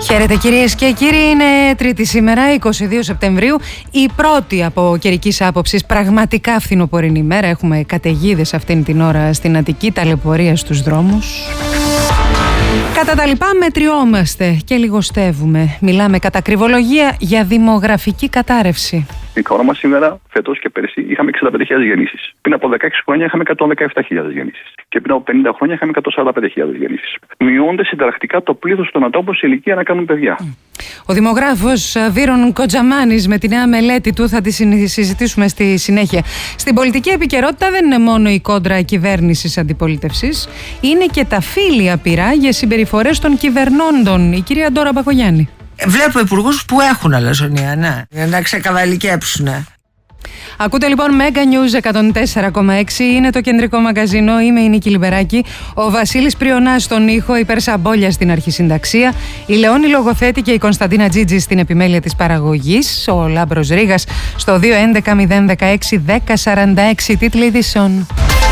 Χαίρετε κυρίες και κύριοι, είναι Τρίτη σήμερα, 22 Σεπτεμβρίου, η πρώτη από καιρικής άποψης πραγματικά φθινοπορεινή μέρα. Έχουμε καταιγίδες αυτήν την ώρα στην Αττική, ταλαιπωρία στους δρόμους. Κατά τα λοιπά μετριόμαστε και λιγοστεύουμε. Μιλάμε κατά κρυβολογία για δημογραφική κατάρρευση. Η χώρα μας σήμερα, φέτος και πέρσι, είχαμε 65.000 γεννήσεις. Πριν από 16 χρόνια είχαμε 117.000 γεννήσεις. Και πριν από 50 χρόνια είχαμε 145.000 γεννήσεις. Μειώνται συνταρακτικά το πλήθος των ατόμων σε ηλικία να κάνουν παιδιά. Ο δημογράφος Βίρον Κοτζαμάνης με τη νέα μελέτη του θα τη συζητήσουμε στη συνέχεια. Στην πολιτική επικαιρότητα δεν είναι μόνο η κόντρα κυβέρνησης αντιπολίτευσης, είναι και τα φύλλια πειρά για συμπεριφορές των κυβερνώντων. Η κυρία Ντόρα Μπακογιάννη. Βλέπω υπουργούς που έχουν αλαζονία, ναι, για να ξεκαβαλικέψουν. Ακούτε λοιπόν Mega News 104,6, είναι το κεντρικό μαγκαζίνο, είμαι η Νίκη Λιμπεράκη, ο Βασίλης Πριονάς στον ήχο, η Περσαμπόλια στην αρχισυνταξία, η Λεόνη Λογοθέτη και η Κωνσταντίνα Τζίτζη στην επιμέλεια της παραγωγής, ο Λάμπρος Ρήγας στο 211-016-1046, τίτλοι ειδήσεων.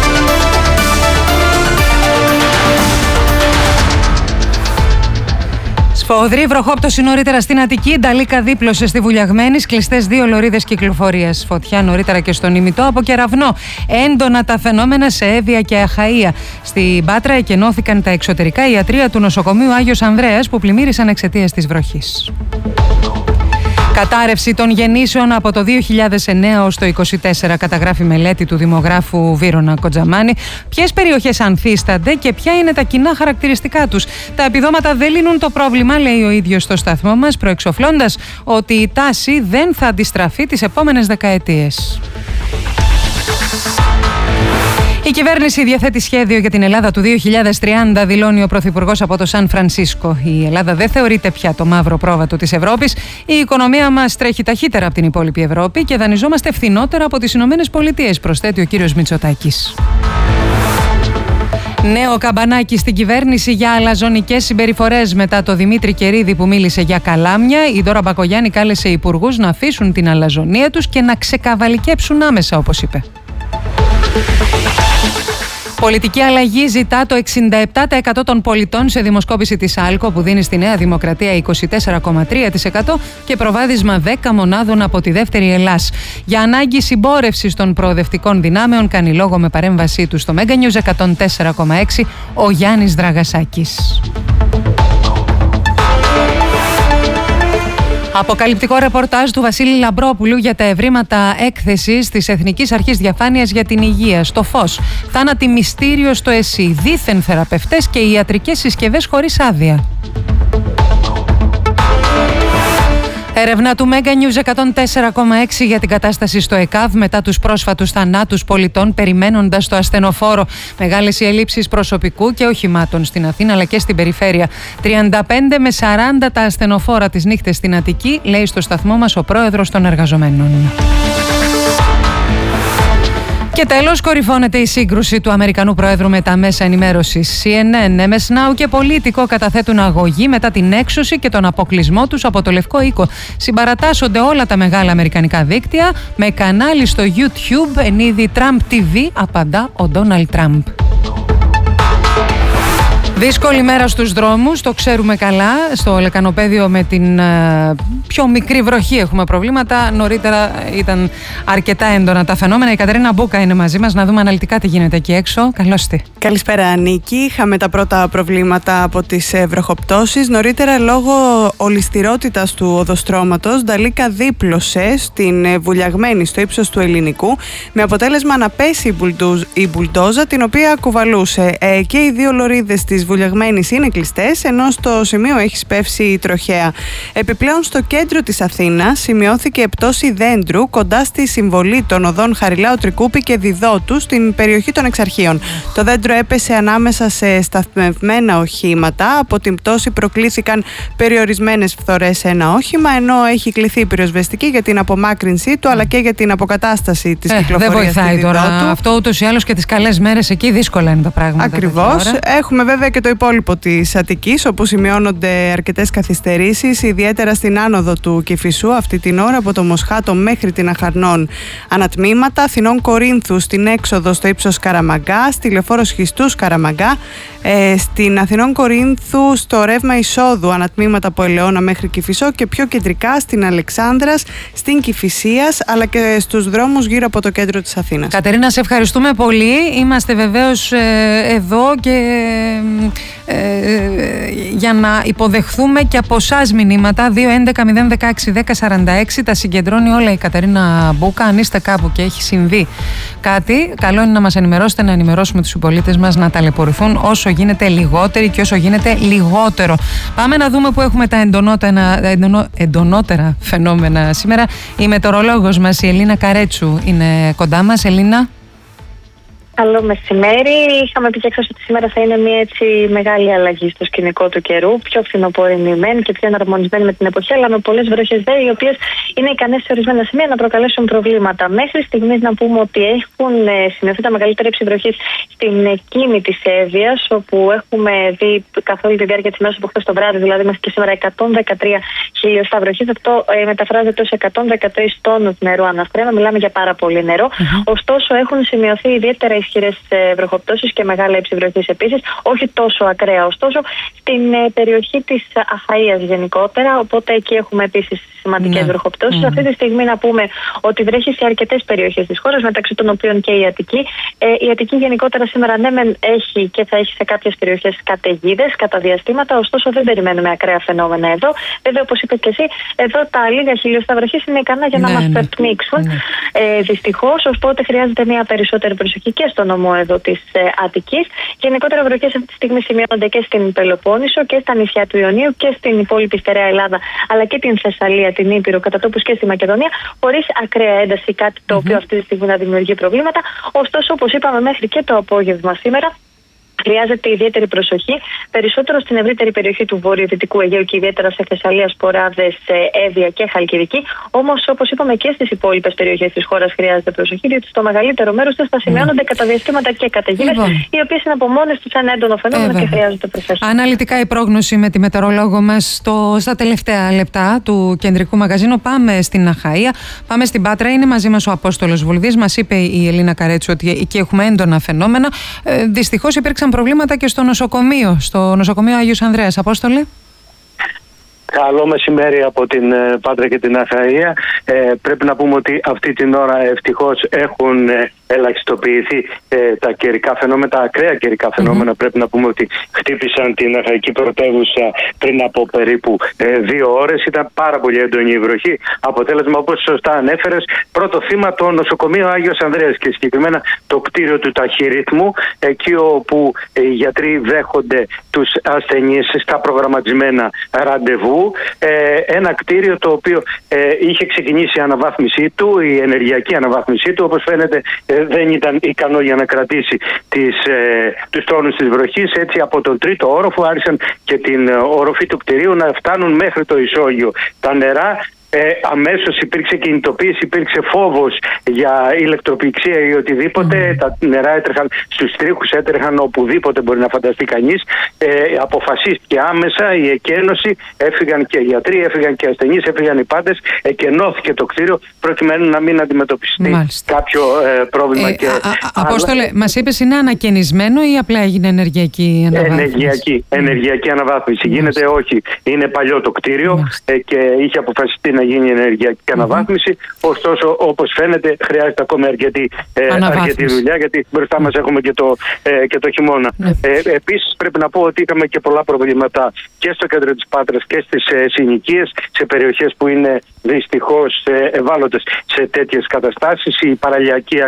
Σφοδρή βροχόπτωση νωρίτερα στην Αττική. Νταλίκα δίπλωσε στη Βουλιαγμένη. Κλειστές 2 λωρίδες κυκλοφορίας. Φωτιά νωρίτερα και στον Ημιτό από κεραυνό. Έντονα τα φαινόμενα σε Εύβοια και Αχαΐα. Στην Πάτρα εκενώθηκαν τα εξωτερικά ιατρεία του νοσοκομείου Άγιος Ανδρέας που πλημμύρισαν εξαιτίας της βροχής. Κατάρρευση των γεννήσεων από το 2009 ως το 2024, καταγράφει μελέτη του δημογράφου Βίρονα Κοτζαμάνη. Ποιες περιοχές ανθίστανται και ποια είναι τα κοινά χαρακτηριστικά τους. Τα επιδόματα δεν λύνουν το πρόβλημα, λέει ο ίδιος στο σταθμό μας, προεξοφλώντας ότι η τάση δεν θα αντιστραφεί τις επόμενες δεκαετίες. Η κυβέρνηση διαθέτει σχέδιο για την Ελλάδα του 2030, δηλώνει ο Πρωθυπουργός από το Σαν Φρανσίσκο. Η Ελλάδα δεν θεωρείται πια το μαύρο πρόβατο της Ευρώπης. Η οικονομία μας τρέχει ταχύτερα από την υπόλοιπη Ευρώπη και δανειζόμαστε φθηνότερα από τις Ηνωμένες Πολιτείες, προσθέτει ο κύριος Μητσοτάκης. Νέο καμπανάκι στην κυβέρνηση για αλαζονικές συμπεριφορές μετά το Δημήτρη Κερίδη που μίλησε για καλάμια. Η Ντόρα Μπακογιάννη κάλεσε υπουργούς να αφήσουν την αλαζονία τους και να ξεκαβαλικέψουν άμεσα, όπως είπε. Πολιτική αλλαγή ζητά το 67% των πολιτών σε δημοσκόπηση της ΑΛΚΟ που δίνει στη Νέα Δημοκρατία 24,3% και προβάδισμα 10 μονάδων από τη δεύτερη Ελλάς. Για ανάγκη συμπόρευσης των προοδευτικών δυνάμεων κάνει λόγο με παρέμβασή του στο Mega News 104,6 ο Γιάννης Δραγασάκης. Αποκαλυπτικό ρεπορτάζ του Βασίλη Λαμπρόπουλου για τα ευρήματα έκθεσης της Εθνικής Αρχής Διαφάνειας για την Υγεία. Στο φως. Θάνατοι μυστήριο στο ΕΣΥ. Δήθεν θεραπευτές και ιατρικές συσκευές χωρίς άδεια. Έρευνα του Mega News 104,6 για την κατάσταση στο ΕΚΑΒ μετά τους πρόσφατους θανάτους πολιτών περιμένοντας το ασθενοφόρο. Μεγάλες οι ελλείψεις προσωπικού και οχημάτων στην Αθήνα αλλά και στην περιφέρεια. 35 με 40 τα ασθενοφόρα τις νύχτες στην Αττική, λέει στο σταθμό μας ο πρόεδρος των εργαζομένων. Και τέλος, κορυφώνεται η σύγκρουση του Αμερικανού Προέδρου με τα μέσα ενημέρωσης. CNN, MS Now και Πολίτικο καταθέτουν αγωγή μετά την έξωση και τον αποκλεισμό τους από το Λευκό Οίκο. Συμπαρατάσσονται όλα τα μεγάλα αμερικανικά δίκτυα με κανάλι στο YouTube εν είδη Trump TV, απαντά ο Ντόναλντ Τραμπ. Δύσκολη μέρα στους δρόμους, το ξέρουμε καλά. Στο Λεκανοπέδιο με την πιο μικρή βροχή έχουμε προβλήματα. Νωρίτερα ήταν αρκετά έντονα τα φαινόμενα. Η Κατερίνα Μπούκα είναι μαζί μας να δούμε αναλυτικά τι γίνεται εκεί έξω. Καλώς τη. Καλησπέρα Νίκη. Είχαμε τα πρώτα προβλήματα από τις βροχοπτώσεις. Νωρίτερα λόγω ολισθηρότητας του οδοστρώματος, Νταλίκα δίπλωσε στην Βουλιαγμένη στο ύψος του Ελληνικού με αποτέλεσμα να πέσει η μπουλντόζα την οποία κουβαλούσε. Και οι 2 λωρίδες της Βουλιαγμένης είναι κλειστές, ενώ στο σημείο έχει σπεύσει τροχαία. Επιπλέον, στο κέντρο της Αθήνας σημειώθηκε πτώση δέντρου κοντά στη συμβολή των οδών Χαριλάου Τρικούπη και Διδότου στην περιοχή των Εξαρχείων. Το δέντρο έπεσε ανάμεσα σε σταθμευμένα οχήματα. Από την πτώση προκλήθηκαν περιορισμένες φθορές σε ένα όχημα, ενώ έχει κληθεί πυροσβεστική για την απομάκρυνσή του αλλά και για την αποκατάσταση της κυκλοφορίας. Δεν βοηθάει τώρα αυτό, ούτως ή άλλως και τις καλές μέρες εκεί δύσκολα είναι τα πράγματα. Ακριβώς. Έχουμε βέβαια και το υπόλοιπο της Αττικής, όπου σημειώνονται αρκετές καθυστερήσεις, ιδιαίτερα στην άνοδο του Κηφισού αυτή την ώρα από το Μοσχάτο μέχρι την Αχαρνών ανατμήματα, Αθηνών Κορίνθου στην έξοδο στο ύψος Καραμαγκά, στη λεωφόρο Σχιστούς Καραμαγκά, στην Αθηνών Κορίνθου στο ρεύμα εισόδου ανατμήματα από Ελαιώνα μέχρι Κηφισό και πιο κεντρικά στην Αλεξάνδρας, στην Κηφισίας αλλά και στους δρόμους γύρω από το κέντρο της Αθήνας. Κατερίνα, σε ευχαριστούμε πολύ. Είμαστε βεβαίως εδώ και για να υποδεχθούμε και από εσάς μηνύματα. 2-11-016-1046 τα συγκεντρώνει όλα η Κατερίνα Μπούκα. Αν είστε κάπου και έχει συμβεί κάτι, καλό είναι να μας ενημερώσετε, να ενημερώσουμε τους συμπολίτες μας να ταλαιπωρηθούν όσο γίνεται λιγότεροι και όσο γίνεται λιγότερο. Πάμε να δούμε που έχουμε τα εντονότερα φαινόμενα σήμερα. Η μετεωρολόγος μας, η Ελίνα Καρέτσου, είναι κοντά μας. Ελίνα. Καλό μεσημέρι. Είχαμε πει και έξω ότι σήμερα θα είναι μια έτσι μεγάλη αλλαγή στο σκηνικό του καιρού. Πιο φθινοπόρημη μεν και πιο εναρμονισμένη με την εποχή, αλλά με πολλές βροχές δε, οι οποίες είναι ικανές σε ορισμένα σημεία να προκαλέσουν προβλήματα. Μέχρι στιγμής να πούμε ότι έχουν σημειωθεί τα μεγαλύτερα ύψη βροχής στην Κίνη της Εύβοιας, όπου έχουμε δει καθ' όλη τη διάρκεια της μέρας από χθες το βράδυ, δηλαδή μέχρι και σήμερα 113 χιλιοστά βροχής. Αυτό μεταφράζεται ως 113 τόνους νερού αναστρέφα. Μιλάμε για πάρα πολύ νερό. Ωστόσο, έχουν σημειωθεί ιδιαίτερα ισχυρές βροχοπτώσεις και μεγάλα ύψη βροχής επίσης, όχι τόσο ακραία ωστόσο, στην περιοχή της Αχαΐας γενικότερα, οπότε εκεί έχουμε επίσης σημαντικές βροχοπτώσεις. Αυτή τη στιγμή να πούμε ότι βρέχει σε αρκετές περιοχές της χώρας, μεταξύ των οποίων και η Αττική. Η Αττική γενικότερα σήμερα ναι μεν έχει και θα έχει σε κάποιες περιοχές καταιγίδες κατά διαστήματα, ωστόσο δεν περιμένουμε ακραία φαινόμενα εδώ. Βέβαια, όπως είπες και εσύ, εδώ τα λίγα χιλιοστά βροχής είναι ικανά για να μας περπνίξουν. Δυστυχώς, οπότε χρειάζεται μια περισσότερη προσοχή και στο νομό εδώ της Αττικής. Γενικότερα βροχές αυτή τη στιγμή σημειώνονται και στην Πελοπόννησο και στα νησιά του Ιωνίου και στην υπόλοιπη στερεά Ελλάδα, αλλά και την Θεσσαλία, την Ήπειρο, κατά τόπους και στη Μακεδονία, χωρίς ακραία ένταση, κάτι το οποίο αυτή τη στιγμή να δημιουργεί προβλήματα. Ωστόσο, όπως είπαμε, μέχρι και το απόγευμα σήμερα χρειάζεται ιδιαίτερη προσοχή, περισσότερο στην ευρύτερη περιοχή του βορειοδυτικού Αιγαίου και ιδιαίτερα σε Θεσσαλία, Σποράδες, Εύβοια και Χαλκιδική. Όμως, όπως είπαμε, και στις υπόλοιπες περιοχές της χώρας χρειάζεται προσοχή, διότι στο μεγαλύτερο μέρος τους θα σημειώνονται κατά διαστήματα και καταιγίδες, οι οποίες είναι από μόνες τους ένα έντονο φαινόμενο και χρειάζεται προσοχή. Αναλυτικά η πρόγνωση με τη μετεωρολόγο μας στα τελευταία λεπτά του κεντρικού μαγαζίνου. Πάμε στην Αχαΐα, πάμε στην Πάτρα. Είναι μαζί μας ο Απόστολος Βουλδής. Μας είπε η Ελίνα Καρέτσου ότι εκεί έχουμε έντονα φαινόμενα. Δυστυχώς υπήρξαν προβλήματα και στο νοσοκομείο Άγιος Ανδρέας. Απόστολε. Καλό μεσημέρι από την Πάτρα και την Αχαΐα. Πρέπει να πούμε ότι αυτή την ώρα ευτυχώς έχουν ελαχιστοποιηθεί τα καιρικά φαινόμενα, τα ακραία καιρικά φαινόμενα. Πρέπει να πούμε ότι χτύπησαν την Αχαϊκή πρωτεύουσα πριν από περίπου 2 ώρες. Ήταν πάρα πολύ έντονη η βροχή. Αποτέλεσμα, όπως σωστά ανέφερες, πρώτο θύμα το νοσοκομείο Άγιος Ανδρέας και συγκεκριμένα το κτίριο του ταχυριθμού, εκεί όπου οι γιατροί δέχονται τους ασθενείς στα προγραμματισμένα ραντεβού. Ένα κτίριο το οποίο είχε ξεκινήσει η αναβάθμισή του, η ενεργειακή αναβάθμισή του, όπως φαίνεται δεν ήταν ικανό για να κρατήσει τους τόνους της βροχής. Έτσι από τον 3ο όροφο άρχισαν και την οροφή του κτιρίου να φτάνουν μέχρι το ισόγειο τα νερά. Αμέσως υπήρξε κινητοποίηση, υπήρξε φόβος για ηλεκτροπληξία ή οτιδήποτε. Τα νερά έτρεχαν στους τοίχους, έτρεχαν οπουδήποτε μπορεί να φανταστεί κανείς. Αποφασίστηκε άμεσα η εκένωση, έφυγαν και οι γιατροί, έφυγαν και οι ασθενείς, έφυγαν οι πάντες. Εκενώθηκε το κτίριο προκειμένου να μην αντιμετωπιστεί κάποιο πρόβλημα. Απόστολε, μας είπες είναι ανακαινισμένο ή απλά έγινε ενεργειακή αναβάθμιση? Ενεργειακή αναβάθμιση. Γίνεται όχι. Είναι παλιό το κτίριο και είχε αποφασιστεί να γίνει ενεργειακή αναβάθμιση. Ωστόσο, όπως φαίνεται, χρειάζεται ακόμη αρκετή δουλειά, γιατί μπροστά μας έχουμε και το χειμώνα. Επίσης, πρέπει να πω ότι είχαμε και πολλά προβλήματα και στο κέντρο της Πάτρας και στις συνοικίες, σε περιοχές που είναι δυστυχώς ευάλωτες σε τέτοιες καταστάσεις. Η παραλιακή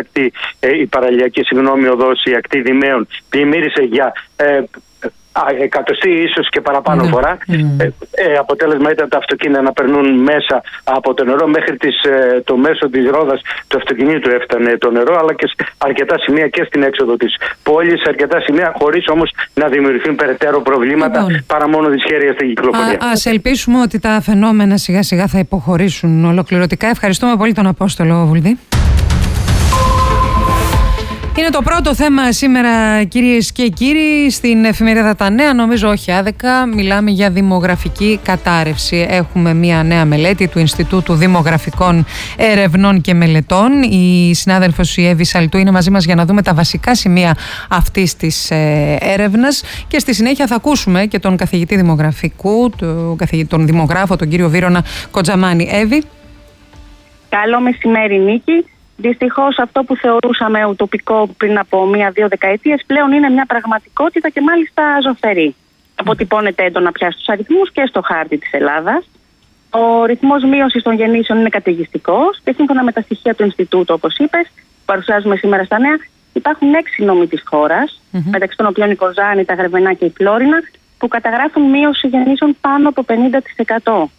οδός, η ακτή Δημαίων, πλημμύρισε για εκατοστή ίσως και παραπάνω φορά. Αποτέλεσμα ήταν τα αυτοκίνητα να περνούν μέσα από το νερό. Μέχρι το μέσο της ρόδας του αυτοκινήτου έφτανε το νερό, αλλά και σε αρκετά σημεία και στην έξοδο της πόλης, σε αρκετά σημεία, χωρίς όμως να δημιουργηθούν περαιτέρω προβλήματα, παρά μόνο δυσχέρεια στην κυκλοφορία. Ας ελπίσουμε ότι τα φαινόμενα σιγά σιγά θα υποχωρήσουν ολοκληρωτικά. Ευχαριστούμε πολύ τον Απόστολο Βουλδή. Είναι το πρώτο θέμα σήμερα, κυρίες και κύριοι, στην εφημερίδα Τα Νέα. Νομίζω όχι άδικα. Μιλάμε για δημογραφική κατάρρευση. Έχουμε μια νέα μελέτη του Ινστιτούτου Δημογραφικών Ερευνών και Μελετών. Η συνάδελφος η Εύη Σαλτού είναι μαζί μας για να δούμε τα βασικά σημεία αυτής της έρευνας. Και στη συνέχεια θα ακούσουμε και τον καθηγητή δημογραφικού, τον δημογράφο, τον κύριο Βύρωνα Κοντζαμάνη. Εύη. Καλό μεσημέρι, Νίκη. Δυστυχώς αυτό που θεωρούσαμε ουτοπικό πριν από 1-2 δεκαετίες πλέον είναι μια πραγματικότητα και μάλιστα ζωφερή. Αποτυπώνεται έντονα πια στους αριθμούς και στο χάρτη της Ελλάδας. Ο ρυθμός μείωσης των γεννήσεων είναι καταιγιστικός και σύμφωνα με τα στοιχεία του Ινστιτούτου, όπως είπες, που παρουσιάζουμε σήμερα στα Νέα, υπάρχουν 6 νόμοι της χώρας, μεταξύ των οποίων η Κοζάνη, τα Γρεβενά και η Φλόρινα, που καταγράφουν μείωση γεννήσεων πάνω από 50%.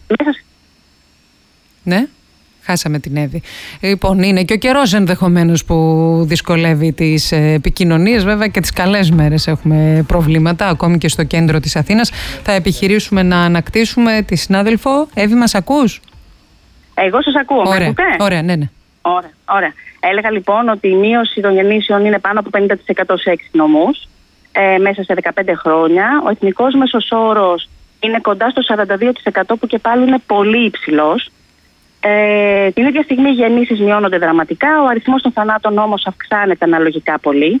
Ναι. Χάσαμε την Εύη. Λοιπόν, είναι και ο καιρός ενδεχομένως που δυσκολεύει τις επικοινωνίες. Βέβαια και τις καλές μέρες έχουμε προβλήματα, ακόμη και στο κέντρο της Αθήνας. Θα επιχειρήσουμε να ανακτήσουμε τη συνάδελφο. Εύη, μας ακούς? Εγώ σας ακούω. Ωραία, ωραία, ναι. Ωραία. Έλεγα λοιπόν ότι η μείωση των γεννήσεων είναι πάνω από 50% σε 6 νομούς μέσα σε 15 χρόνια. Ο εθνικός μέσος όρος είναι κοντά στο 42% που και πάλι είναι πολύ υψηλός. Την ίδια στιγμή οι γεννήσεις μειώνονται δραματικά, ο αριθμός των θανάτων όμως αυξάνεται αναλογικά πολύ.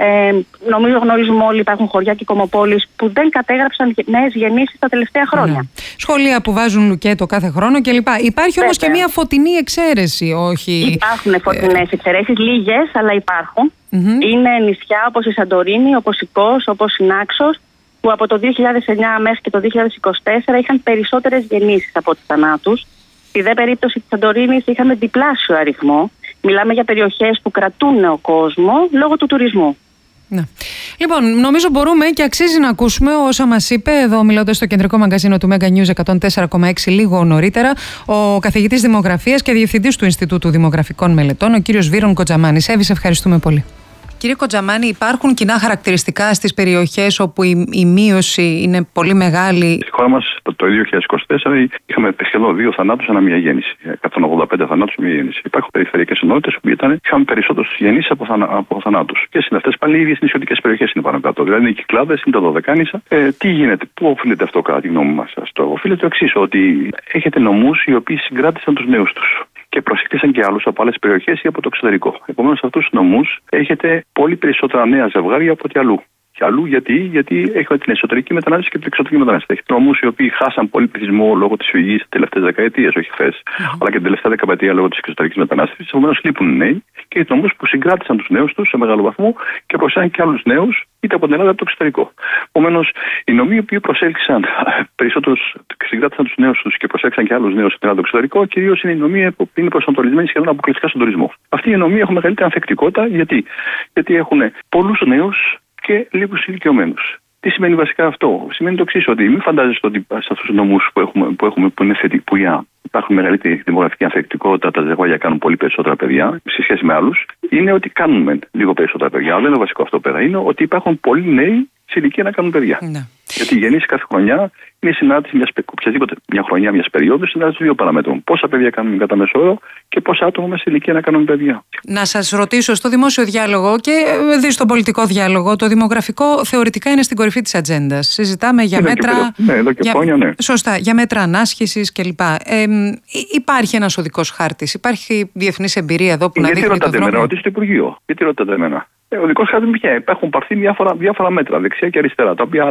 Νομίζω γνωρίζουμε όλοι, υπάρχουν χωριά και κομμοπόλεις που δεν κατέγραψαν νέες γεννήσεις τα τελευταία χρόνια. Σχολεία που βάζουν λουκέτο κάθε χρόνο κλπ. Υπάρχει όμως και μια φωτεινή εξαίρεση, όχι? Υπάρχουν φωτεινές εξαιρέσεις, λίγες, αλλά υπάρχουν. Είναι νησιά όπως η Σαντορίνη, όπως η Κos, όπως η Νάξος, που από το 2009 μέχρι και το 2024 είχαν περισσότερες γεννήσεις από τους θανάτους. Στη δε περίπτωση της Σαντορίνης είχαμε διπλάσιο αριθμό. Μιλάμε για περιοχές που κρατούν ο κόσμο λόγω του τουρισμού. Ναι. Λοιπόν, νομίζω μπορούμε και αξίζει να ακούσουμε όσα μας είπε εδώ, μιλώντας στο κεντρικό μαγκαζίνο του Mega News 104,6 λίγο νωρίτερα, ο καθηγητής Δημογραφίας και διευθυντής του Ινστιτούτου Δημογραφικών Μελετών, ο κύριος Βύρωνα Κοντζαμάνης. Εύη, σε ευχαριστούμε πολύ. Κύριε Κοντζαμάνη, υπάρχουν κοινά χαρακτηριστικά στις περιοχές όπου η μείωση είναι πολύ μεγάλη? Στη χώρα μας το 2024 είχαμε σχεδόν 2 θανάτους ανά μία γέννηση. 185 θανάτους μία γέννηση. Υπάρχουν περιφερειακές ενότητες που είχαμε περισσότερες γεννήσεις από θανάτους. Και σε αυτές πάλι οι ίδιες νησιωτικές περιοχές είναι πάνω κάτω. Δηλαδή είναι οι Κυκλάδες, είναι τα Δωδεκάνησα. Τι γίνεται, πού οφείλεται αυτό κατά τη γνώμη μας? Οφείλεται το εξής, ότι έχετε νομούς οι οποίοι συγκράτησαν τους νέους τους και προσήχθησαν και άλλους από άλλες περιοχές ή από το εξωτερικό. Επομένως, σε αυτούς τους νομούς έχετε πολύ περισσότερα νέα ζευγάρια από ό,τι αλλού. Και αλλού γιατί έχουμε την εσωτερική μετανάστευση και την εξωτερική μετανάστευση. Έχετε νομούς οι οποίοι χάσαν πολύ πληθυσμό λόγω της φυγής τις τελευταίες δεκαετίες, όχι χθες, αλλά και την τελευταία δεκαετία λόγω της εξωτερικής μετανάστευσης. Επομένως, λείπουν οι νέοι και οι νομούς που συγκράτησαν τους νέους τους σε μεγάλο βαθμό και προσέχαν και άλλους νέους, είτε από την Ελλάδα είτε από το εξωτερικό. Επομένως, οι νομοί οι οποίοι προσέλκυσαν περισσότερους, συγκράτησαν τους νέους τους και προσέλκυσαν και άλλους νέους από την Ελλάδα το εξωτερικό, κυρίως είναι οι νομοί που είναι προσανατολισμένοι σχεδόν αποκλειστικά στον τουρισμό. Αυτοί οι νομοί έχουν μεγαλύτερη ανθεκτικότητα γιατί έχουν πολλούς νέους και λίγους ηλικιωμένους. Τι σημαίνει βασικά αυτό? Σημαίνει το εξής, ότι μην φαντάζεστε ότι σε αυτούς τους νομούς που είναι θετικοί, που υπάρχουν μεγαλύτερη δημογραφική ανθεκτικότητα, τα ζευγάρια κάνουν πολύ περισσότερα παιδιά σε σχέση με άλλους. Είναι ότι κάνουμε λίγο περισσότερα παιδιά. Αλλά δεν είναι βασικό αυτό πέρα. Είναι ότι υπάρχουν πολλοί νέοι σε ηλικία να κάνουν παιδιά. Ναι. Γιατί η γεννήση κάθε χρονιά είναι συνάρτηση μια χρονιά, μια περίοδου, συνάρτηση 2 παραμέτρων. Πόσα παιδιά κάνουν κατά μέσο όρο και πόσα άτομα μέσα σε ηλικία να κάνουν παιδιά. Να σας ρωτήσω, στο δημόσιο διάλογο και στον πολιτικό διάλογο, το δημογραφικό θεωρητικά είναι στην κορυφή της ατζέντας. Συζητάμε για μέτρα. Εδώ και χρόνια, ναι. Σωστά, για μέτρα ανάσχεσης κλπ. Υπάρχει ένας οδικός χάρτης, υπάρχει διεθνής εμπειρία εδώ που να δείχνει τον δρόμο? Γιατί ρωτάτε εμένα, ρωτήστε το Υπουργείο. Γιατί ρωτάτε εμένα? Ο οδικός χάρτης πια υπάρχουν πάρθει διάφορα μέτρα, δεξιά και αριστερά, τα οποία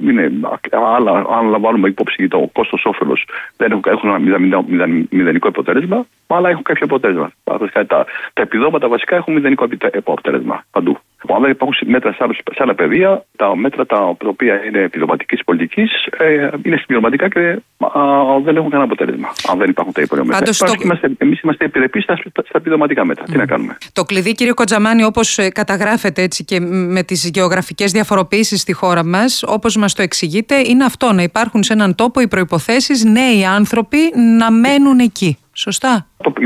άλλα βάλουμε υπόψη το κόστος-όφελος, δεν έχουν μηδενικό αποτέλεσμα, αλλά έχουν κάποιο αποτέλεσμα. Τα επιδόματα βασικά έχουν μηδενικό αποτέλεσμα παντού. Αν δεν υπάρχουν μέτρα σε άλλα πεδία, τα μέτρα τα οποία είναι επιδοματικής πολιτικής είναι συμπληρωματικά και δεν έχουν κανένα αποτέλεσμα. Αν δεν υπάρχουν τα υπόλοιπα μέτρα. Εμείς είμαστε επιρρεπείς στα επιδοματικά μέτρα. Τι να κάνουμε? Το κλειδί, κύριε Κοντζαμάνη, όπως καταγράφεται έτσι και με τις γεωγραφικές διαφοροποιήσεις στη χώρα μας, όπως μας το εξηγείτε, είναι αυτό, να υπάρχουν σε έναν τόπο οι προϋποθέσεις νέοι άνθρωποι να μένουν εκεί. Σωστά. Η πρώτη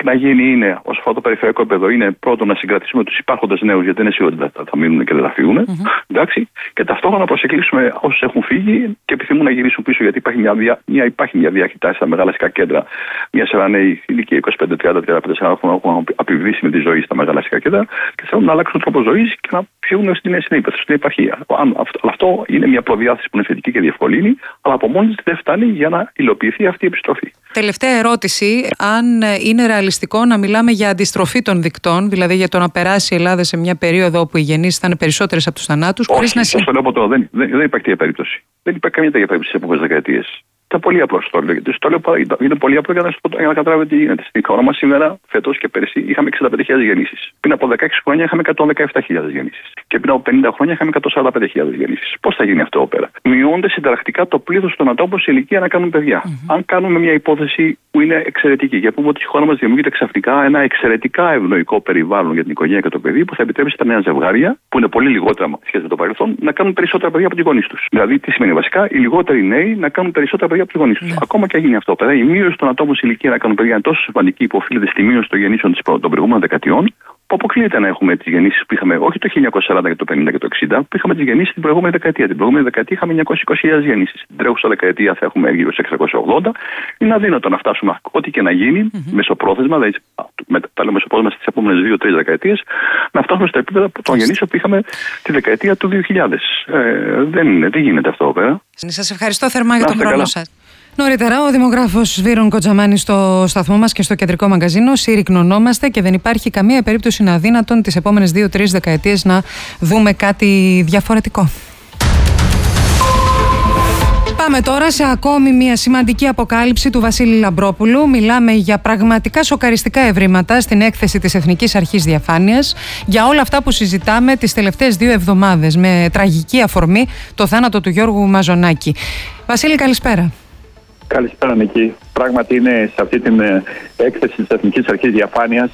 πρέπει να γίνει είναι, όσο αφορά το περιφερειακό επίπεδο, είναι πρώτον να συγκρατήσουμε τους υπάρχοντες νέους, γιατί είναι σίγουρο ότι θα μείνουν και δεν θα φύγουν. Εντάξει, και ταυτόχρονα να προσεγγίσουμε όσους έχουν φύγει και επιθυμούν να γυρίσουν πίσω, γιατί υπάρχει μια διάχυτη τάση στα μεγάλα αστικά κέντρα. Μια σειρά νέοι ηλικία 25-30-35 χρόνια έχουν επιβιώσει με τη ζωή στα μεγάλα αστικά κέντρα και θέλουν να αλλάξουν τρόπο ζωής και να φύγουν στην Ήπεθρο, στην επαρχία. Αυτό είναι μια προδιάθεση που είναι θετική και διευκολύνει, αλλά από μόνη της δεν φτάνει για να υλοποιηθεί αυτή η επιστροφή. Τελευταία ερώτηση, αν είναι ρεαλιστικό να μιλάμε για αντιστροφή των δικτών, δηλαδή για το να περάσει η Ελλάδα σε μια περίοδο όπου οι γεννήσεις θα είναι περισσότερες από τους θανάτους, χωρίς να το λέω από τώρα, δεν υπάρχει τέτοια περίπτωση. Δεν υπάρχει καμία τέτοια περίπτωση στις επόμενες δεκαετίες. Ήταν πολύ απλό το λέω. Είναι πολύ απλό για να καταλάβετε τι γίνεται. Στην χώρα μας σήμερα, φέτος και πέρσι, είχαμε 65.000 γεννήσεις. Πριν από 16 χρόνια είχαμε 117.000 γεννήσεις. Και πριν από 50 χρόνια είχαμε 145.000 γεννήσεις. Πώς θα γίνει αυτό εδώ πέρα? Μειώνεται συνταρακτικά το πλήθος των ατόμων σε ηλικία να κάνουν παιδιά. Αν κάνουμε μια υπόθεση που είναι εξαιρετική, για πούμε ότι η χώρα μας δημιουργείται ξαφνικά ένα εξαιρετικά ευνοϊκό περιβάλλον για την οικογένεια και το παιδί, που θα επιτρέψει τα νέα ζευγάρια, που είναι πολύ λιγότερα σχέση με το παρελθόν, να κάνουν περισσότερα παιδιά από τους γονείς τους. Δηλαδή, τι σημαίνει βασικά? Οι λιγότεροι νέοι να κάνουν περισσότερα παιδιά από τους γονείς τους. Ακόμα και αν γίνει αυτό, πέρα, η μείωση των ατόμων σε ηλικία να κάνουν παιδιά είναι τόσο σημαντική που οφείλεται στη μείωση των γεννήσεων των προηγούμενων δεκαετιών, που αποκλείεται να έχουμε τις γεννήσεις που είχαμε όχι το 1940 και το 50 και το 60, που είχαμε τις γεννήσεις την προηγούμενη δεκαετία. Την προηγούμενη δεκαετία είχαμε 920.000 γεννήσεις. Την τρέχουσα δεκαετία θα έχουμε γύρω στις 680. Είναι αδύνατο να φτάσουμε ό,τι και να γίνει μεσοπρόθεσμα, δηλαδή τα λέω μεσοπρόθεσμα στις επόμενες 2-3 δεκαετίες, να φτάσουμε στα επίπεδα των γεννήσεων που είχαμε τη δεκαετία του 2000. Δεν γίνεται αυτό εδώ πέρα. Σας ευχαριστώ θερμά για τον χρόνο σας. Νωρίτερα, ο δημογράφος Σβήρων Κοτζαμάνης στο σταθμό μας και στο κεντρικό μαγκαζίνο: συρρυκνωνόμαστε και δεν υπάρχει καμία περίπτωση να αδύνατον τις επόμενες 2-3 δεκαετίες να δούμε κάτι διαφορετικό. Πάμε τώρα σε ακόμη μια σημαντική αποκάλυψη του Βασίλη Λαμπρόπουλου. Μιλάμε για πραγματικά σοκαριστικά ευρήματα στην έκθεση της Εθνικής Αρχής Διαφάνειας για όλα αυτά που συζητάμε τις τελευταίες 2 εβδομάδες, με τραγική αφορμή το θάνατο του Γιώργου Μαζονάκη. Βασίλη, καλησπέρα. Καλησπέρα, Νική. Πράγματι είναι σε αυτή την έκθεση της Εθνικής Αρχής Διαφάνειας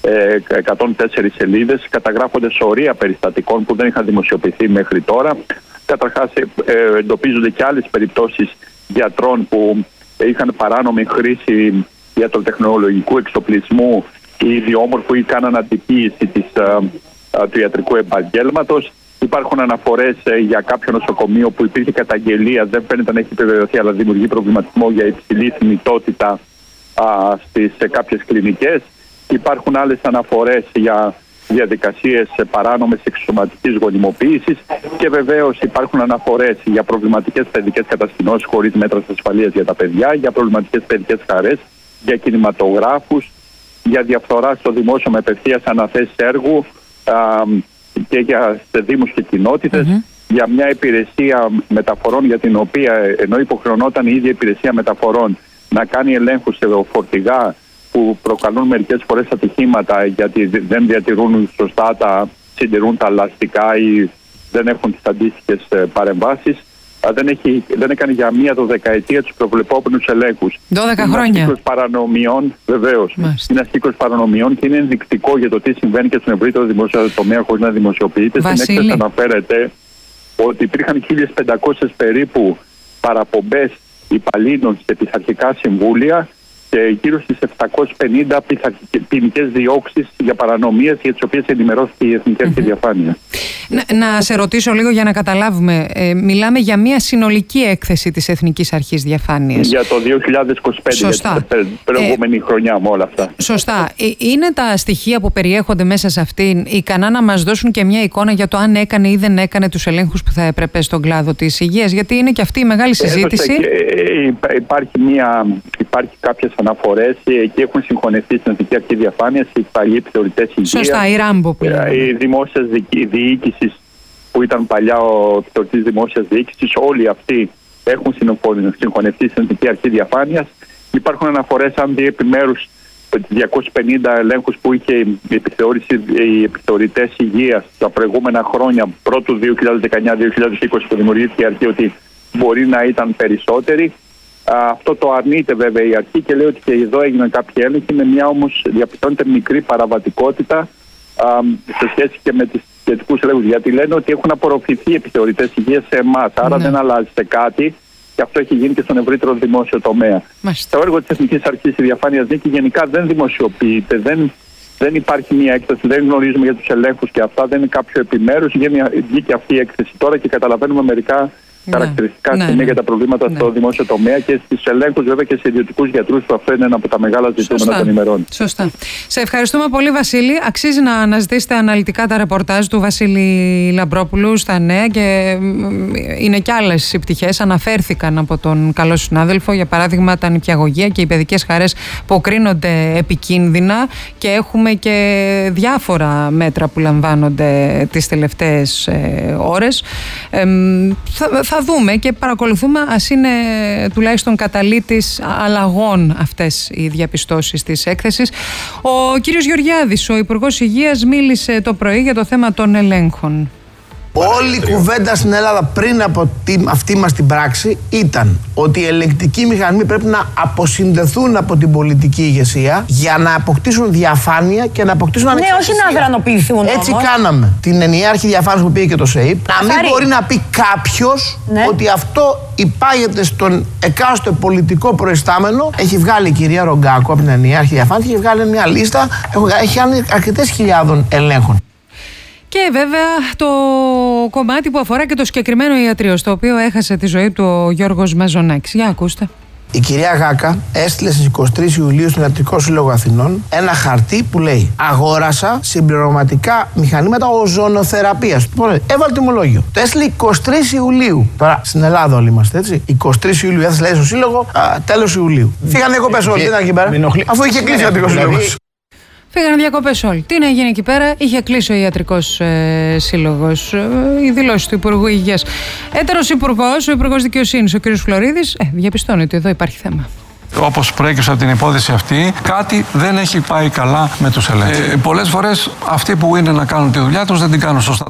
104 σελίδες. Καταγράφονται σωρία περιστατικών που δεν είχαν δημοσιοποιηθεί μέχρι τώρα. Καταρχάς εντοπίζονται και άλλες περιπτώσεις γιατρών που είχαν παράνομη χρήση ιατροτεχνολογικού εξοπλισμού ή ιδιόμορφου ή κάναν ατυπίηση του ιατρικού επαγγέλματος. Υπάρχουν αναφορές για κάποιο νοσοκομείο που υπήρχε καταγγελία, δεν φαίνεται να έχει επιβεβαιωθεί, αλλά δημιουργεί προβληματισμό για υψηλή θνητότητα σε κάποιες κλινικές. Υπάρχουν άλλες αναφορές για διαδικασίες παράνομες εξωματικής γονιμοποίησης και βεβαίως υπάρχουν αναφορές για προβληματικές παιδικές κατασκηνώσεις χωρίς μέτρα ασφαλείας για τα παιδιά, για προβληματικές παιδικές χαρές, για κινηματογράφους, για διαφθορά στο δημόσιο με απευθείας αναθέσεις έργου και για δήμους και κοινότητες, για μια υπηρεσία μεταφορών για την οποία, ενώ υποχρεωνόταν η ίδια υπηρεσία μεταφορών να κάνει ελέγχους σε φορτηγά που προκαλούν μερικές φορές ατυχήματα γιατί δεν διατηρούν σωστά συντηρούν τα λαστικά ή δεν έχουν τις αντίστοιχες παρεμβάσεις. Δεν έκανε για μία 12ετία τους προβλεπόμενους ελέγχους. 12 χρόνια. Είναι ένας κύκλος παρανομιών, βεβαίως. Είναι ένας κύκλος παρανομιών και είναι ενδεικτικό για το τι συμβαίνει και στον ευρύτερο δημόσιο τομέα χωρίς να δημοσιοποιείται. Στην έκθεση αναφέρεται ότι υπήρχαν 1.500 περίπου παραπομπές υπαλλήλων σε πειθαρχικά συμβούλια και γύρω στις 750 ποινικές διώξεις για παρανομίες για τις οποίες ενημερώθηκε η Εθνική Αρχή Διαφάνεια. Να σε ρωτήσω λίγο για να καταλάβουμε. Μιλάμε για μια συνολική έκθεση της Εθνικής Αρχής Διαφάνειας. Για το 2025, σωστά. Για την προηγούμενη χρονιά με όλα αυτά. Σωστά. Είναι τα στοιχεία που περιέχονται μέσα σε αυτήν ικανά να μας δώσουν και μια εικόνα για το αν έκανε ή δεν έκανε τους ελέγχους που θα έπρεπε στον κλάδο της υγείας? Γιατί είναι και αυτή η μεγάλη συζήτηση. Υπάρχει κάποιες αναφορές και εκεί έχουν συγχωνευτεί στην Εθνική Αρχή Διαφάνειας οι παλιοί επιθεωρητές υγείας. Σωστά, η Ράμπο που είναι. Η δημόσια διοίκηση που ήταν παλιά ο επιθεωρητής δημόσιας διοίκησης, όλοι αυτοί έχουν συγχωνευτεί στην Εθνική Αρχή Διαφάνειας. Υπάρχουν αναφορές αν δει επιμέρους 250 ελέγχους που είχε οι επιθεωρητές υγείας τα προηγούμενα χρόνια, πρώτου 2019-2020 που δημιουργήθηκε η αρχή, ότι μπορεί να ήταν περισσότεροι. Αυτό το αρνείται βέβαια η αρχή και λέει ότι και εδώ έγιναν κάποιοι έλεγχοι, με μια όμως διαπιστώνεται μικρή παραβατικότητα σε σχέση και με τις σχετικούς ελέγχους. Γιατί λένε ότι έχουν απορροφηθεί οι επιθεωρητές υγείας σε εμάς, άρα δεν αλλάζει σε κάτι Και αυτό έχει γίνει και στον ευρύτερο δημόσιο τομέα. Μάλιστα. Το έργο της Εθνικής Αρχής Διαφάνειας, Νίκη, γενικά δεν δημοσιοποιείται, δεν υπάρχει μια έκθεση, δεν γνωρίζουμε για τους ελέγχους και αυτά, δεν είναι κάποιο επιμέρους. Βγήκε αυτή η έκθεση τώρα και καταλαβαίνουμε μερικά χαρακτηριστικά σημεία για τα προβλήματα στο δημόσιο τομέα και στις ελέγχους, βέβαια, και σε ιδιωτικούς γιατρούς, που αυτό είναι ένα από τα μεγάλα ζητούμενα των ημερών. Σωστά. Σε ευχαριστούμε πολύ, Βασίλη. Αξίζει να αναζητήσετε αναλυτικά τα ρεπορτάζ του Βασίλη Λαμπρόπουλου στα Νέα, και είναι κι άλλες οι πτυχές. Αναφέρθηκαν από τον καλό συνάδελφο, για παράδειγμα τα νηπιαγωγεία και οι παιδικές χαρές που κρίνονται επικίνδυνα, και έχουμε και διάφορα μέτρα που λαμβάνονται τις τελευταίες ώρες. Θα δούμε και παρακολουθούμε, ας είναι τουλάχιστον καταλήτης αλλαγών αυτές οι διαπιστώσεις της έκθεσης. Ο κύριος Γεωργιάδης, ο Υπουργός Υγείας, μίλησε το πρωί για το θέμα των ελέγχων. Όλη η κουβέντα στην Ελλάδα πριν από αυτή μας την πράξη ήταν ότι οι ελεγκτικοί μηχανισμοί πρέπει να αποσυνδεθούν από την πολιτική ηγεσία για να αποκτήσουν διαφάνεια και να αποκτήσουν ανεξαρτησία. Ναι, όχι να δρανοποιηθούν. Έτσι κάναμε την ενιαία αρχή διαφάνειας που πήγε και το ΣΕΙΠ. Να μην μπορεί να πει κάποιος ότι αυτό υπάγεται στον εκάστοτε πολιτικό προϊστάμενο. Έχει βγάλει η κυρία Ρογκάκου από την ενιαία αρχή διαφάνειας, έχει βγάλει μια λίστα, έχει κάνει αρκετές χιλιάδων ελέγχων. Και βέβαια το κομμάτι που αφορά και το συγκεκριμένο ιατρείο, στο οποίο έχασε τη ζωή του ο Γιώργος Μαζονάκης. Για ακούστε. Η κυρία Γάκα έστειλε στις 23 Ιουλίου στον Ιατρικό Σύλλογο Αθηνών ένα χαρτί που λέει: αγόρασα συμπληρωματικά μηχανήματα οζονοθεραπείας. Έβαλε τιμολόγιο. Το έστειλε 23 Ιουλίου. Τώρα στην Ελλάδα όλοι είμαστε, έτσι. 23 Ιουλίου έθεσε λέει στο Σύλλογο, τέλος Ιουλίου. Φύγανε διακοπές όλοι. Τι ήταν εκεί πέρα, αφού είχε κλείσει ο Ιατρικός Σύλλογος. Φύγανε διακοπές όλοι. Τι να γίνει εκεί πέρα, είχε κλείσει ο Ιατρικός Σύλλογος. Η δηλώση του Υπουργού Υγείας. Έτερος Υπουργός, ο Υπουργός Δικαιοσύνης, ο κ. Φλωρίδης, διαπιστώνει ότι εδώ υπάρχει θέμα. Όπως προέκυψε από την υπόθεση αυτή, κάτι δεν έχει πάει καλά με τους ελέγχους. Πολλές φορές αυτοί που είναι να κάνουν τη δουλειά τους δεν την κάνουν σωστά.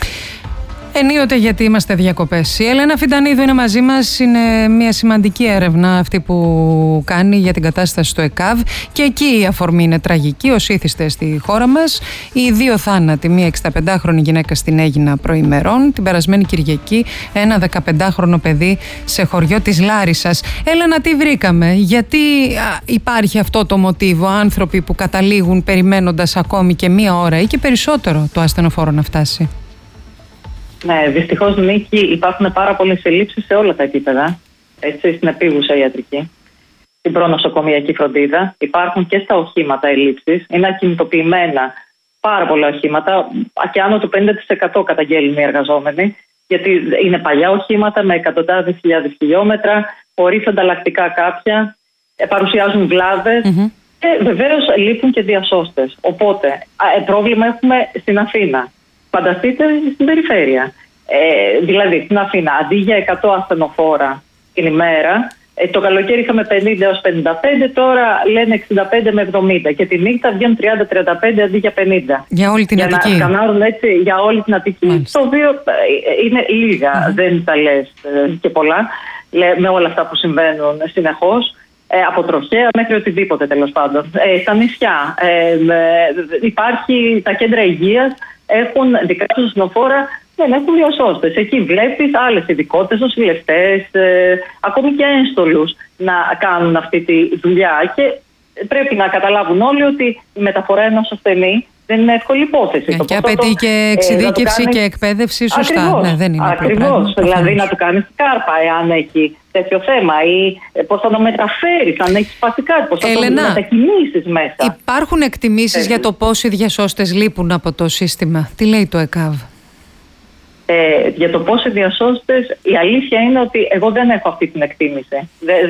Ενίοτε γιατί είμαστε διακοπές. Η Έλενα Φιντανίδου είναι μαζί μας. Είναι μια σημαντική έρευνα αυτή που κάνει για την κατάσταση στο ΕΚΑΒ. Και εκεί η αφορμή είναι τραγική, ως ήθιστε στη χώρα μας. Οι δύο θάνατοι, μία 65χρονη γυναίκα στην Αίγινα προημερών, την περασμένη Κυριακή ένα 15χρονο παιδί σε χωριό της Λάρισσας. Έλενα, τι βρήκαμε, γιατί υπάρχει αυτό το μοτίβο, άνθρωποι που καταλήγουν περιμένοντας ακόμη και μία ώρα ή και περισσότερο το ασθενοφόρο να φτάσει? Ναι, δυστυχώς, Νίκη, υπάρχουν πάρα πολλές ελλείψεις σε όλα τα επίπεδα. Έτσι, στην επίγουσα ιατρική, στην προνοσοκομιακή φροντίδα. Υπάρχουν και στα οχήματα ελλείψεις. Είναι ακινητοποιημένα πάρα πολλά οχήματα και άνω του 50% καταγγέλνουν οι εργαζόμενοι. Γιατί είναι παλιά οχήματα με εκατοντάδες χιλιάδες χιλιόμετρα, χωρίς ανταλλακτικά κάποια, παρουσιάζουν βλάβες. Και βεβαίως λείπουν και διασώστες. Οπότε, πρόβλημα έχουμε στην Αθήνα. Φανταστείτε στην περιφέρεια. Δηλαδή στην Αθήνα, αντί για 100 ασθενοφόρα την ημέρα, το καλοκαίρι είχαμε 50 έως 55, τώρα λένε 65 με 70 και τη νύχτα βγαίνουν 30-35 αντί για 50. Για όλη την Αττική. Για να σκανάρουν έτσι για όλη την Αττική. Μάλιστα. Το οποίο είναι λίγα, δεν τα λες και πολλά, με όλα αυτά που συμβαίνουν συνεχώς. Από τροχέα μέχρι οτιδήποτε, τέλος πάντων. Στα νησιά υπάρχει τα κέντρα υγείας, έχουν δικά τους ασθενοφόρα, δεν έχουν διασώστες. Εκεί βλέπεις άλλες ειδικότητες, νοσηλευτές, ακόμη και ένστολους να κάνουν αυτή τη δουλειά. Και πρέπει να καταλάβουν όλοι ότι η μεταφορά ενός ασθενή δεν είναι εύκολη υπόθεση. Και απαιτεί και εξειδίκευση και εκπαίδευση, σωστά. Ακριβώς, ναι, δεν είναι ακριβώς. Δηλαδή να του κάνεις κάρπα εάν έχει τέτοιο θέμα ή πώς θα το μεταφέρεις, αν έχει σπαστικά, πώς θα το μετακινήσεις μέσα. Υπάρχουν εκτιμήσεις για το πόσοι διασώστες λείπουν από το σύστημα? Τι λέει το ΕΚΑΒ? Για το πόσοι διασώστες, η αλήθεια είναι ότι εγώ δεν έχω αυτή την εκτίμηση.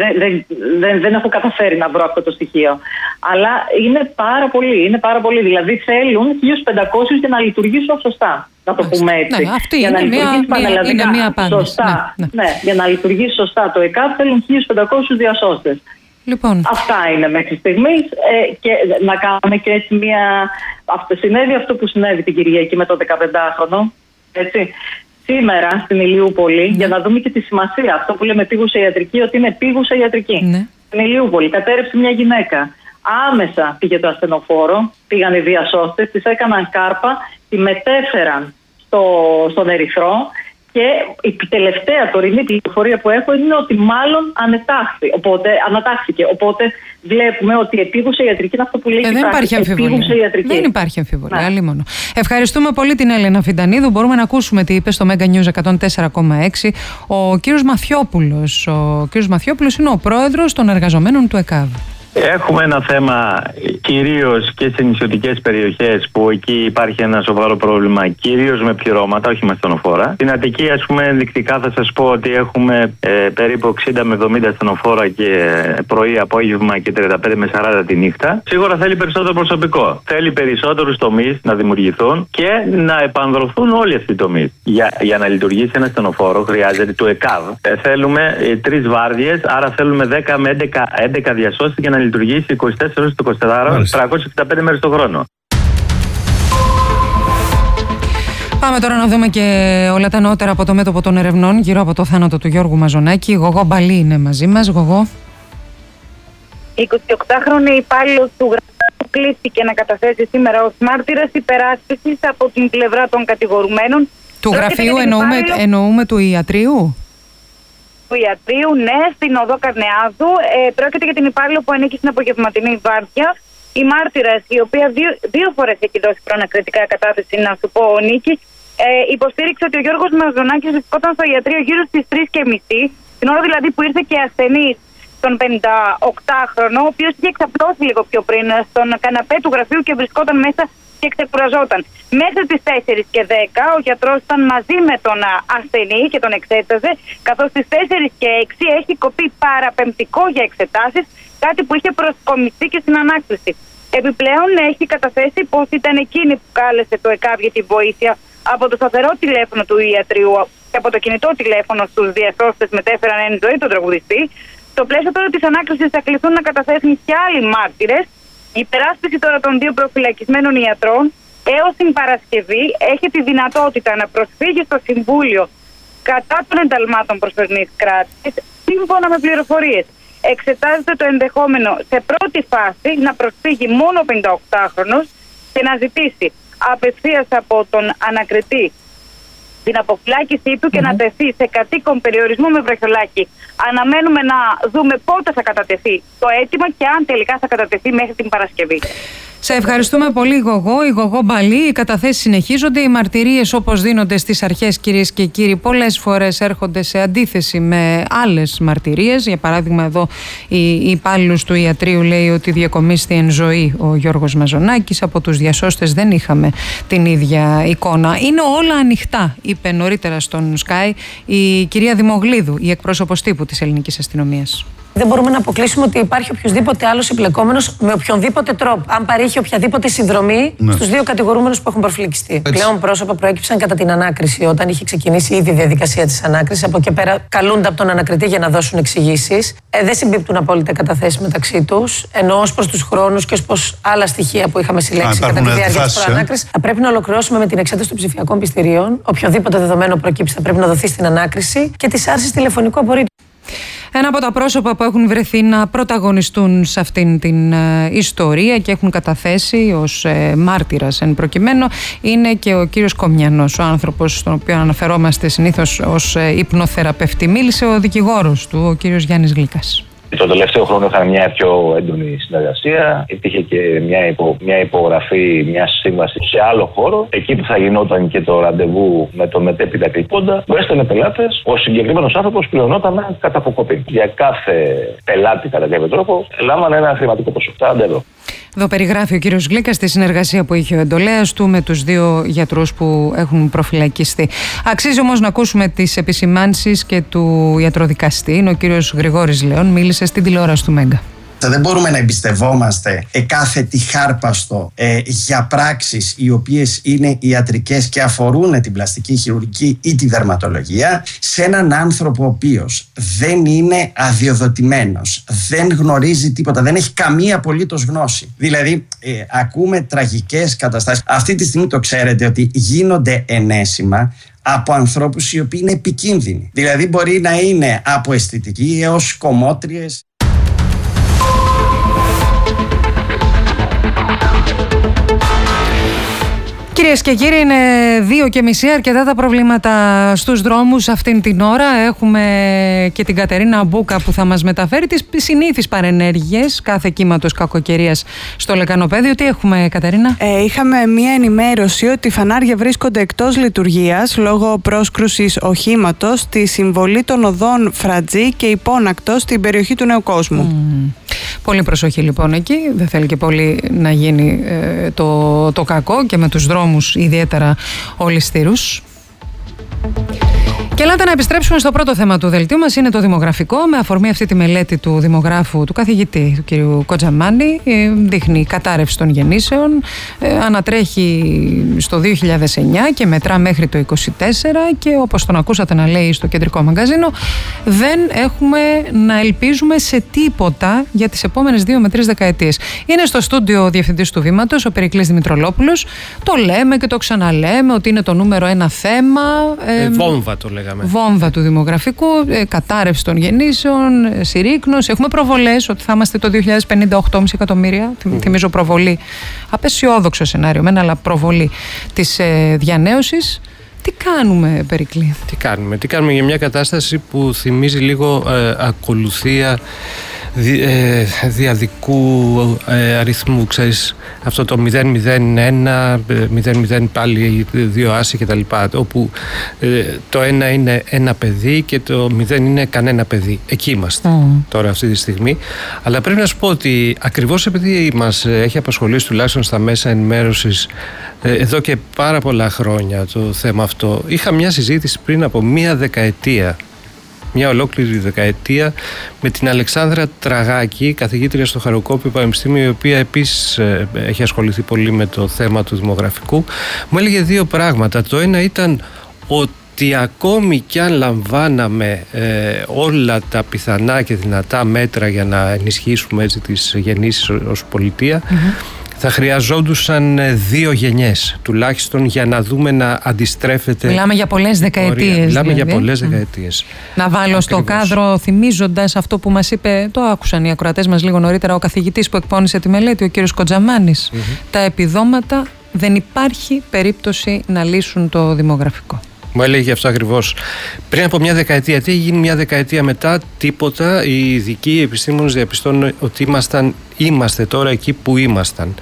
Δεν έχω καταφέρει να βρω αυτό το στοιχείο. Αλλά είναι πάρα πολύ. Δηλαδή θέλουν 1.500 για να λειτουργήσουν σωστά. Να το πούμε έτσι. Ναι, αυτή είναι μια απάντηση. Σωστά. Ναι, για να λειτουργήσει σωστά το ΕΚΑΒ θέλουν 1.500 διασώστες. Λοιπόν. Αυτά είναι μέχρι στιγμής. Και να κάνουμε και έτσι συνέβη αυτό που συνέβη την Κυριακή με το 15χρονο. Έτσι. Σήμερα στην Ηλιούπολη, για να δούμε και τη σημασία, αυτό που λέμε επίγουσα ιατρική, ότι είναι επίγουσα ιατρική. Στην Ηλιούπολη κατέρευσε μια γυναίκα. Άμεσα πήγε το ασθενοφόρο, πήγαν οι διασώστες, της έκαναν κάρπα, τη μετέφεραν στον Ερυθρό Και η τελευταία τωρινή πληροφορία που έχω είναι ότι μάλλον ανατάχθηκε. Οπότε βλέπουμε ότι η επίγουσα ιατρική είναι αυτό που λέει. Δεν υπάρχει αμφιβολία. Δεν υπάρχει αμφιβολία. Άλλη μόνο. Ευχαριστούμε πολύ την Έλενα Φιντανίδου. Μπορούμε να ακούσουμε τι είπε στο Mega News 104,6 ο κύριος Μαθιόπουλος. Ο κύριος Μαθιόπουλος είναι ο πρόεδρος των εργαζομένων του ΕΚΑΒ. Έχουμε ένα θέμα κυρίως και σε νησιωτικές περιοχές που εκεί υπάρχει ένα σοβαρό πρόβλημα, κυρίως με πληρώματα, όχι με ασθενοφόρα. Στην Αττική, ας πούμε, ενδεικτικά θα σας πω ότι έχουμε περίπου 60 με 70 ασθενοφόρα και πρωί, απόγευμα και 35 με 40 τη νύχτα. Σίγουρα θέλει περισσότερο προσωπικό. Θέλει περισσότερους τομείς να δημιουργηθούν και να επανδρωθούν όλοι αυτοί οι τομείς. Για να λειτουργήσει ένα ασθενοφόρο χρειάζεται το ΕΚΑΒ. Θέλουμε 3 βάρδιες, άρα θέλουμε 10 με 11 διασώσεις για να λειτουργήσει 24 ώρες το 24, 365 μέρες το χρόνο. Πάμε τώρα να δούμε και όλα τα νεότερα από το μέτωπο των ερευνών γύρω από το θάνατο του Γιώργου Μαζονάκη. Η Γογό Μπαλή είναι μαζί μας. Γογό. 28χρονη υπάλληλος του γραφείου κλήθηκε να καταθέσει σήμερα ως μάρτυρας υπεράσπισης από την πλευρά των κατηγορουμένων. Του γραφείου εννοούμε του ιατρίου. Του ιατρίου, ναι, στην οδό Καρνεάδου. Πρόκειται για την υπάλληλο που ανήκει στην απογευματινή βάρδια. Η μάρτυρας, η οποία δύο φορές έχει δώσει προανακριτικά κατάθεση, να σου πω, Νίκη, υποστήριξε ότι ο Γιώργος Μαζονάκης βρισκόταν στο ιατρείο γύρω στις 3:30, την ώρα δηλαδή που ήρθε και ασθενής τον 58χρονο, ο οποίος είχε εξαπλώσει λίγο πιο πριν στον καναπέ του γραφείου και βρισκόταν μέσα και ξεκουραζόταν. Μέχρι τις 4:10 ο γιατρός ήταν μαζί με τον ασθενή και τον εξέταζε, καθώς στις 4:06 έχει κοπεί παραπεμπτικό για εξετάσεις, κάτι που είχε προσκομιστεί και στην ανάκριση. Επιπλέον έχει καταθέσει πως ήταν εκείνη που κάλεσε το ΕΚΑΒ για τη βοήθεια. Από το σταθερό τηλέφωνο του ιατρίου και από το κινητό τηλέφωνο στους διασώστες μετέφεραν εν ζωή τον τραγουδιστή. Στο πλαίσιο τώρα της ανάκρισης θα κληθούν να καταθέσουν και άλλοι μάρτυρες. Η υπεράσπιση τώρα των 2 προφυλακισμένων ιατρών έως την Παρασκευή έχει τη δυνατότητα να προσφύγει στο Συμβούλιο κατά των ενταλμάτων προσωρινής κράτησης, σύμφωνα με πληροφορίες. Εξετάζεται το ενδεχόμενο σε πρώτη φάση να προσφύγει μόνο ο 58χρονος και να ζητήσει απευθείας από τον ανακριτή την αποφυλάκησή του και να τεθεί σε κατοίκον περιορισμό με βραχιολάκι. Αναμένουμε να δούμε πότε θα κατατεθεί το αίτημα και αν τελικά θα κατατεθεί μέχρι την Παρασκευή. Σε ευχαριστούμε πολύ, Γογό. Η Γογό Μπαλή. Οι καταθέσεις συνεχίζονται. Οι μαρτυρίες, όπως δίνονται στις αρχές, κυρίες και κύριοι, πολλές φορές έρχονται σε αντίθεση με άλλες μαρτυρίες. Για παράδειγμα, εδώ η υπάλληλος του ιατρείου λέει ότι διακομίστη εν ζωή ο Γιώργος Μαζονάκης. Από τους διασώστες δεν είχαμε την ίδια εικόνα. Είναι όλα ανοιχτά, είπε νωρίτερα στον Sky η κυρία Δημογλίδου, η εκπρόσωπος τύπου της ελληνικής αστυνομίας. Δεν μπορούμε να αποκλείσουμε ότι υπάρχει οποιοδήποτε άλλος εμπλεκόμενος με οποιονδήποτε τρόπο. Αν παρέχει οποιαδήποτε συνδρομή στους 2 κατηγορούμενους που έχουν προφυλακιστεί. Πλέον πρόσωπα προέκυψαν κατά την ανάκριση, όταν είχε ξεκινήσει ήδη η διαδικασία της ανάκρισης. Από εκεί πέρα καλούνται από τον ανακριτή για να δώσουν εξηγήσεις. Δεν συμπίπτουν απόλυτα καταθέσεις μεταξύ τους. Ενώ ως προς τους χρόνους και ως προς άλλα στοιχεία που είχαμε συλλέξει κατά τη διάρκεια της προανάκρισης. Θα πρέπει να ολοκληρώσουμε με την εξέταση των ψηφιακών πιστηρίων. Οποιοδήποτε δεδομένο προκύψει θα πρέπει να δοθεί στην ανάκριση και τη άρση τηλεφωνικού απορρίτου. Ένα από τα πρόσωπα που έχουν βρεθεί να πρωταγωνιστούν σε αυτήν την ιστορία και έχουν καταθέσει ως μάρτυρας εν προκειμένου είναι και ο κύριος Κομιανός, ο άνθρωπος στον οποίο αναφερόμαστε συνήθως ως υπνοθεραπευτή. Μίλησε ο δικηγόρος του, ο κύριος Γιάννης Γλίκας. Το τελευταίο χρόνο είχαμε μια πιο έντονη συνεργασία. Υπήρχε και μια υπογραφή μια σύμβαση σε άλλο χώρο. Εκεί που θα γινόταν και το ραντεβού με τον μετέπειτα κλειπώντα, που έστελνε πελάτες. Ο συγκεκριμένος άνθρωπος πληρωνόταν κατά αποκοπή. Για κάθε πελάτη, κατά κάποιο τρόπο, λάμβανε ένα χρηματικό ποσό. Εδώ περιγράφει ο κύριος Γλίκας τη συνεργασία που είχε ο εντολέας του με τους 2 γιατρούς που έχουν προφυλακιστεί. Αξίζει όμως να ακούσουμε τις επισημάνσεις και του ιατροδικαστή. Ο κύριος Γρηγόρης Λέων μίλησε στην τηλεόραση του Μέγκα. Δεν μπορούμε να εμπιστευόμαστε κάθε τι χάρπαστο για πράξεις οι οποίες είναι ιατρικές και αφορούν την πλαστική χειρουργική ή τη δερματολογία σε έναν άνθρωπο ο οποίος δεν είναι αδειοδοτημένος, δεν γνωρίζει τίποτα, δεν έχει καμία απολύτως γνώση. Δηλαδή ακούμε τραγικές καταστάσεις. Αυτή τη στιγμή το ξέρετε ότι γίνονται ενέσιμα από ανθρώπους οι οποίοι είναι επικίνδυνοι. Δηλαδή μπορεί να είναι από αισθητική έως κομμότριες. Κυρίες και κύριοι, είναι 2:30, αρκετά τα προβλήματα στους δρόμους αυτήν την ώρα. Έχουμε και την Κατερίνα Μπούκα που θα μας μεταφέρει τις συνήθεις παρενέργειες κάθε κύματος κακοκαιρίας στο Λεκανοπέδιο. Τι έχουμε, Κατερίνα? Είχαμε μία ενημέρωση ότι οι φανάρια βρίσκονται εκτός λειτουργίας λόγω πρόσκρουσης οχήματος στη συμβολή των οδών Φρατζή και Υπόνακτος στην περιοχή του Νέου Κόσμου. Πολύ προσοχή λοιπόν εκεί, δεν θέλει και πολύ να γίνει το κακό και με τους δρόμους ιδιαίτερα ολισθήρους. Και ελάτε να επιστρέψουμε στο πρώτο θέμα του δελτίου μας, είναι το δημογραφικό. Με αφορμή αυτή τη μελέτη του δημογράφου, του καθηγητή, του κ. Κοτζαμάνη, δείχνει κατάρρευση των γεννήσεων, ανατρέχει στο 2009 και μετρά μέχρι το 2024 και όπως τον ακούσατε να λέει στο κεντρικό μαγκαζίνο, δεν έχουμε να ελπίζουμε σε τίποτα για τις επόμενες 2 με 3 δεκαετίες. Είναι στο στούντιο ο διευθυντής του Βήματος, ο Περικλής Δημητρολόπουλος. Το λέμε και το ξαναλέμε ότι είναι το νούμερο 1 θέμα. Βόμβα το λέγαμε. Βόμβα του δημογραφικού, κατάρρευση των γεννήσεων, συρρίκνωση. Έχουμε προβολές ότι θα είμαστε το 2050 8,5 εκατομμύρια. Θυμίζω προβολή. Απεσιόδοξο σενάριο, μεν, αλλά προβολή της διανέωσης. Τι κάνουμε, Περικλή? Τι κάνουμε για μια κατάσταση που θυμίζει λίγο ακολουθία διαδικού αριθμού, ξέρεις, αυτό το 0-0-1, 0-0 πάλι 2 άσοι κτλ, όπου το 1 είναι ένα παιδί και το 0 είναι κανένα παιδί. Εκεί είμαστε τώρα αυτή τη στιγμή. Αλλά πρέπει να σου πω ότι ακριβώς επειδή μας έχει απασχολήσει τουλάχιστον στα μέσα ενημέρωσης εδώ και πάρα πολλά χρόνια το θέμα αυτό, είχα μια συζήτηση πριν από μία δεκαετία, μια ολόκληρη δεκαετία, με την Αλεξάνδρα Τραγάκη, καθηγήτρια στο Χαροκόπιο Πανεπιστήμιο, η οποία επίσης έχει ασχοληθεί πολύ με το θέμα του δημογραφικού. Μου έλεγε 2 πράγματα. Το ένα ήταν ότι ακόμη κι αν λαμβάναμε όλα τα πιθανά και δυνατά μέτρα για να ενισχύσουμε έτσι τις γεννήσεις ως πολιτεία, θα χρειαζόντουσαν 2 γενιές τουλάχιστον για να δούμε να αντιστρέφεται. Μιλάμε για πολλές δεκαετίες. Μιλάμε για πολλές δεκαετίες. Να βάλω στο κάδρο, θυμίζοντας αυτό που μας είπε, το άκουσαν οι ακροατές μας λίγο νωρίτερα, ο καθηγητής που εκπώνησε τη μελέτη, ο κύριος Κοτζαμάνης. Τα επιδόματα δεν υπάρχει περίπτωση να λύσουν το δημογραφικό. Μου έλεγε αυτό ακριβώς. Πριν από μια δεκαετία, τι έγινε μια δεκαετία μετά? Τίποτα. Οι ειδικοί επιστήμονες διαπιστώνουν ότι είμαστε τώρα εκεί που ήμασταν.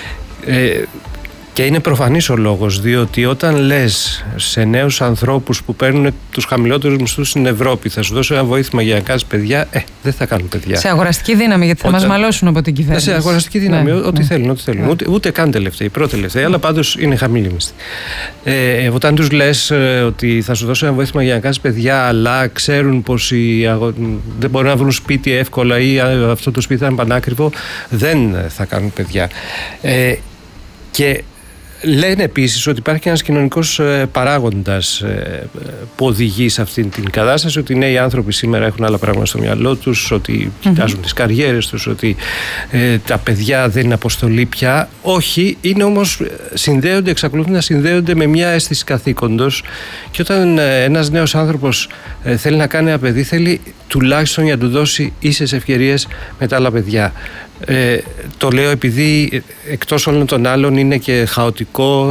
Και είναι προφανής ο λόγος, διότι όταν λες σε νέους ανθρώπους που παίρνουν τους χαμηλότερους μισθούς στην Ευρώπη, θα σου δώσω ένα βοήθημα για να κάνεις παιδιά, δεν θα κάνουν παιδιά. Σε αγοραστική δύναμη, γιατί θα μας μαλώσουν από την κυβέρνηση. Σε αγοραστική δύναμη, ό,τι θέλουν. Ούτε καν τελευταίοι, πρώτη-τελευταίοι, αλλά πάντως είναι χαμηλή μισθή. Όταν τους λες ότι θα σου δώσω ένα βοήθημα για να κάνεις παιδιά, αλλά ξέρουν πως δεν μπορούν να βρουν σπίτι εύκολα ή αυτό το σπίτι θα είναι πανάκριβο, δεν θα κάνουν παιδιά. Και λένε επίσης ότι υπάρχει ένας κοινωνικός παράγοντας που οδηγεί σε αυτήν την κατάσταση, ότι οι νέοι άνθρωποι σήμερα έχουν άλλα πράγματα στο μυαλό τους, ότι κοιτάζουν τις καριέρες τους, ότι τα παιδιά δεν είναι αποστολή πια. Όχι, είναι όμως εξακολουθούν να συνδέονται με μια αίσθηση καθήκοντος, και όταν ένας νέος άνθρωπος θέλει να κάνει ένα παιδί, θέλει τουλάχιστον για να του δώσει ίσες ευκαιρίες με τα άλλα παιδιά. Το λέω επειδή εκτός όλων των άλλων είναι και χαοτικό,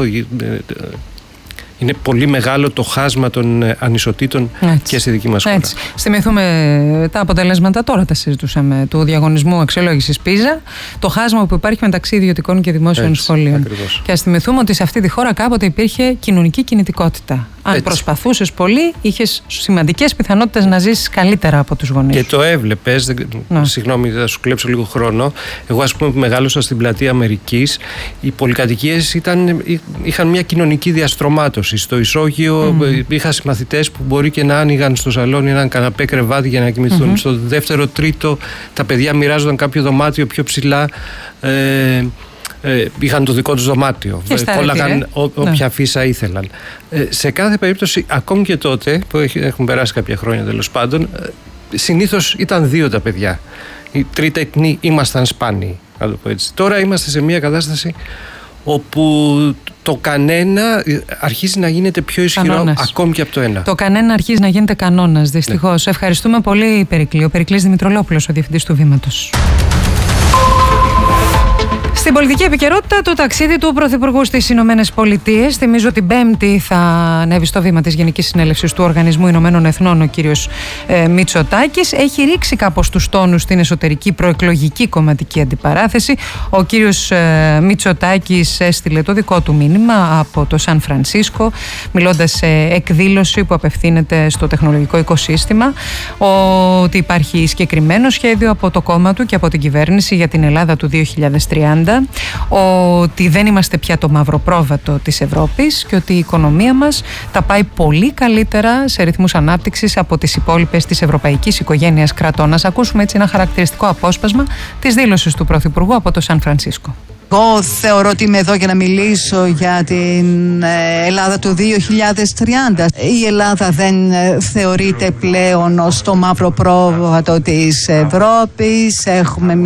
είναι πολύ μεγάλο το χάσμα των ανισοτήτων και στη δική μας χώρα. Θυμηθούμε τα αποτελέσματα, τώρα τα συζητούσαμε, του διαγωνισμού αξιολόγησης PISA, το χάσμα που υπάρχει μεταξύ ιδιωτικών και δημόσιων σχολείων. Ακριβώς. Και ας θυμηθούμε ότι σε αυτή τη χώρα κάποτε υπήρχε κοινωνική κινητικότητα. Αν προσπαθούσες πολύ, είχες σημαντικές πιθανότητες να ζήσεις καλύτερα από τους γονείς. Και το έβλεπες, συγγνώμη, θα σου κλέψω λίγο χρόνο. Εγώ, ας πούμε, που μεγάλωσα στην πλατεία Αμερικής, οι πολυκατοικίες είχαν μια κοινωνική διαστρωμάτωση. Στο ισόγειο είχα συμμαθητές που μπορεί και να άνοιγαν στο σαλόνι έναν καναπέ κρεβάτι για να κοιμηθούν. Στο δεύτερο, τρίτο, τα παιδιά μοιράζονταν κάποιο δωμάτιο πιο ψηλά. Είχαν το δικό τους δωμάτιο, κόλλαγαν όποια φύσα ήθελαν. Σε κάθε περίπτωση, ακόμη και τότε που έχουν περάσει κάποια χρόνια τέλος πάντων, συνήθως ήταν 2 τα παιδιά. Οι τρίτεκνοι ήμασταν σπάνιοι, να το πω έτσι. Τώρα είμαστε σε μια κατάσταση όπου το κανένα αρχίζει να γίνεται πιο ισχυρό ακόμη και από το ένα. Το κανένα αρχίζει να γίνεται κανόνας, δυστυχώς. Ευχαριστούμε πολύ, Περικλή. Ο Περικλής Δημητρολόπουλος, ο διευθυντής του Βήματος. Στην πολιτική επικαιρότητα, το ταξίδι του Πρωθυπουργού στις Ηνωμένες Πολιτείες. Θυμίζω την Πέμπτη θα ανέβει στο βήμα της Γενικής Συνέλευσης του Οργανισμού Ηνωμένων Εθνών ο κύριος Μητσοτάκης. Έχει ρίξει κάπως τους τόνους στην εσωτερική προεκλογική κομματική αντιπαράθεση. Ο κύριος Μητσοτάκης έστειλε το δικό του μήνυμα από το Σαν Φρανσίσκο, μιλώντας σε εκδήλωση που απευθύνεται στο τεχνολογικό οικοσύστημα, ότι υπάρχει συγκεκριμένο σχέδιο από το κόμμα του και από την κυβέρνηση για την Ελλάδα του 2030. Ότι δεν είμαστε πια το μαύρο πρόβατο της Ευρώπης και ότι η οικονομία μας θα πάει πολύ καλύτερα σε ρυθμούς ανάπτυξης από τις υπόλοιπες της ευρωπαϊκής οικογένειας κρατών. Να ακούσουμε έτσι ένα χαρακτηριστικό απόσπασμα της δήλωσης του Πρωθυπουργού από το Σαν Φρανσίσκο. Εγώ θεωρώ ότι είμαι εδώ για να μιλήσω για την Ελλάδα του 2030. Η Ελλάδα δεν θεωρείται πλέον ως το μαύρο πρόβατο της Ευρώπης. Έχουμε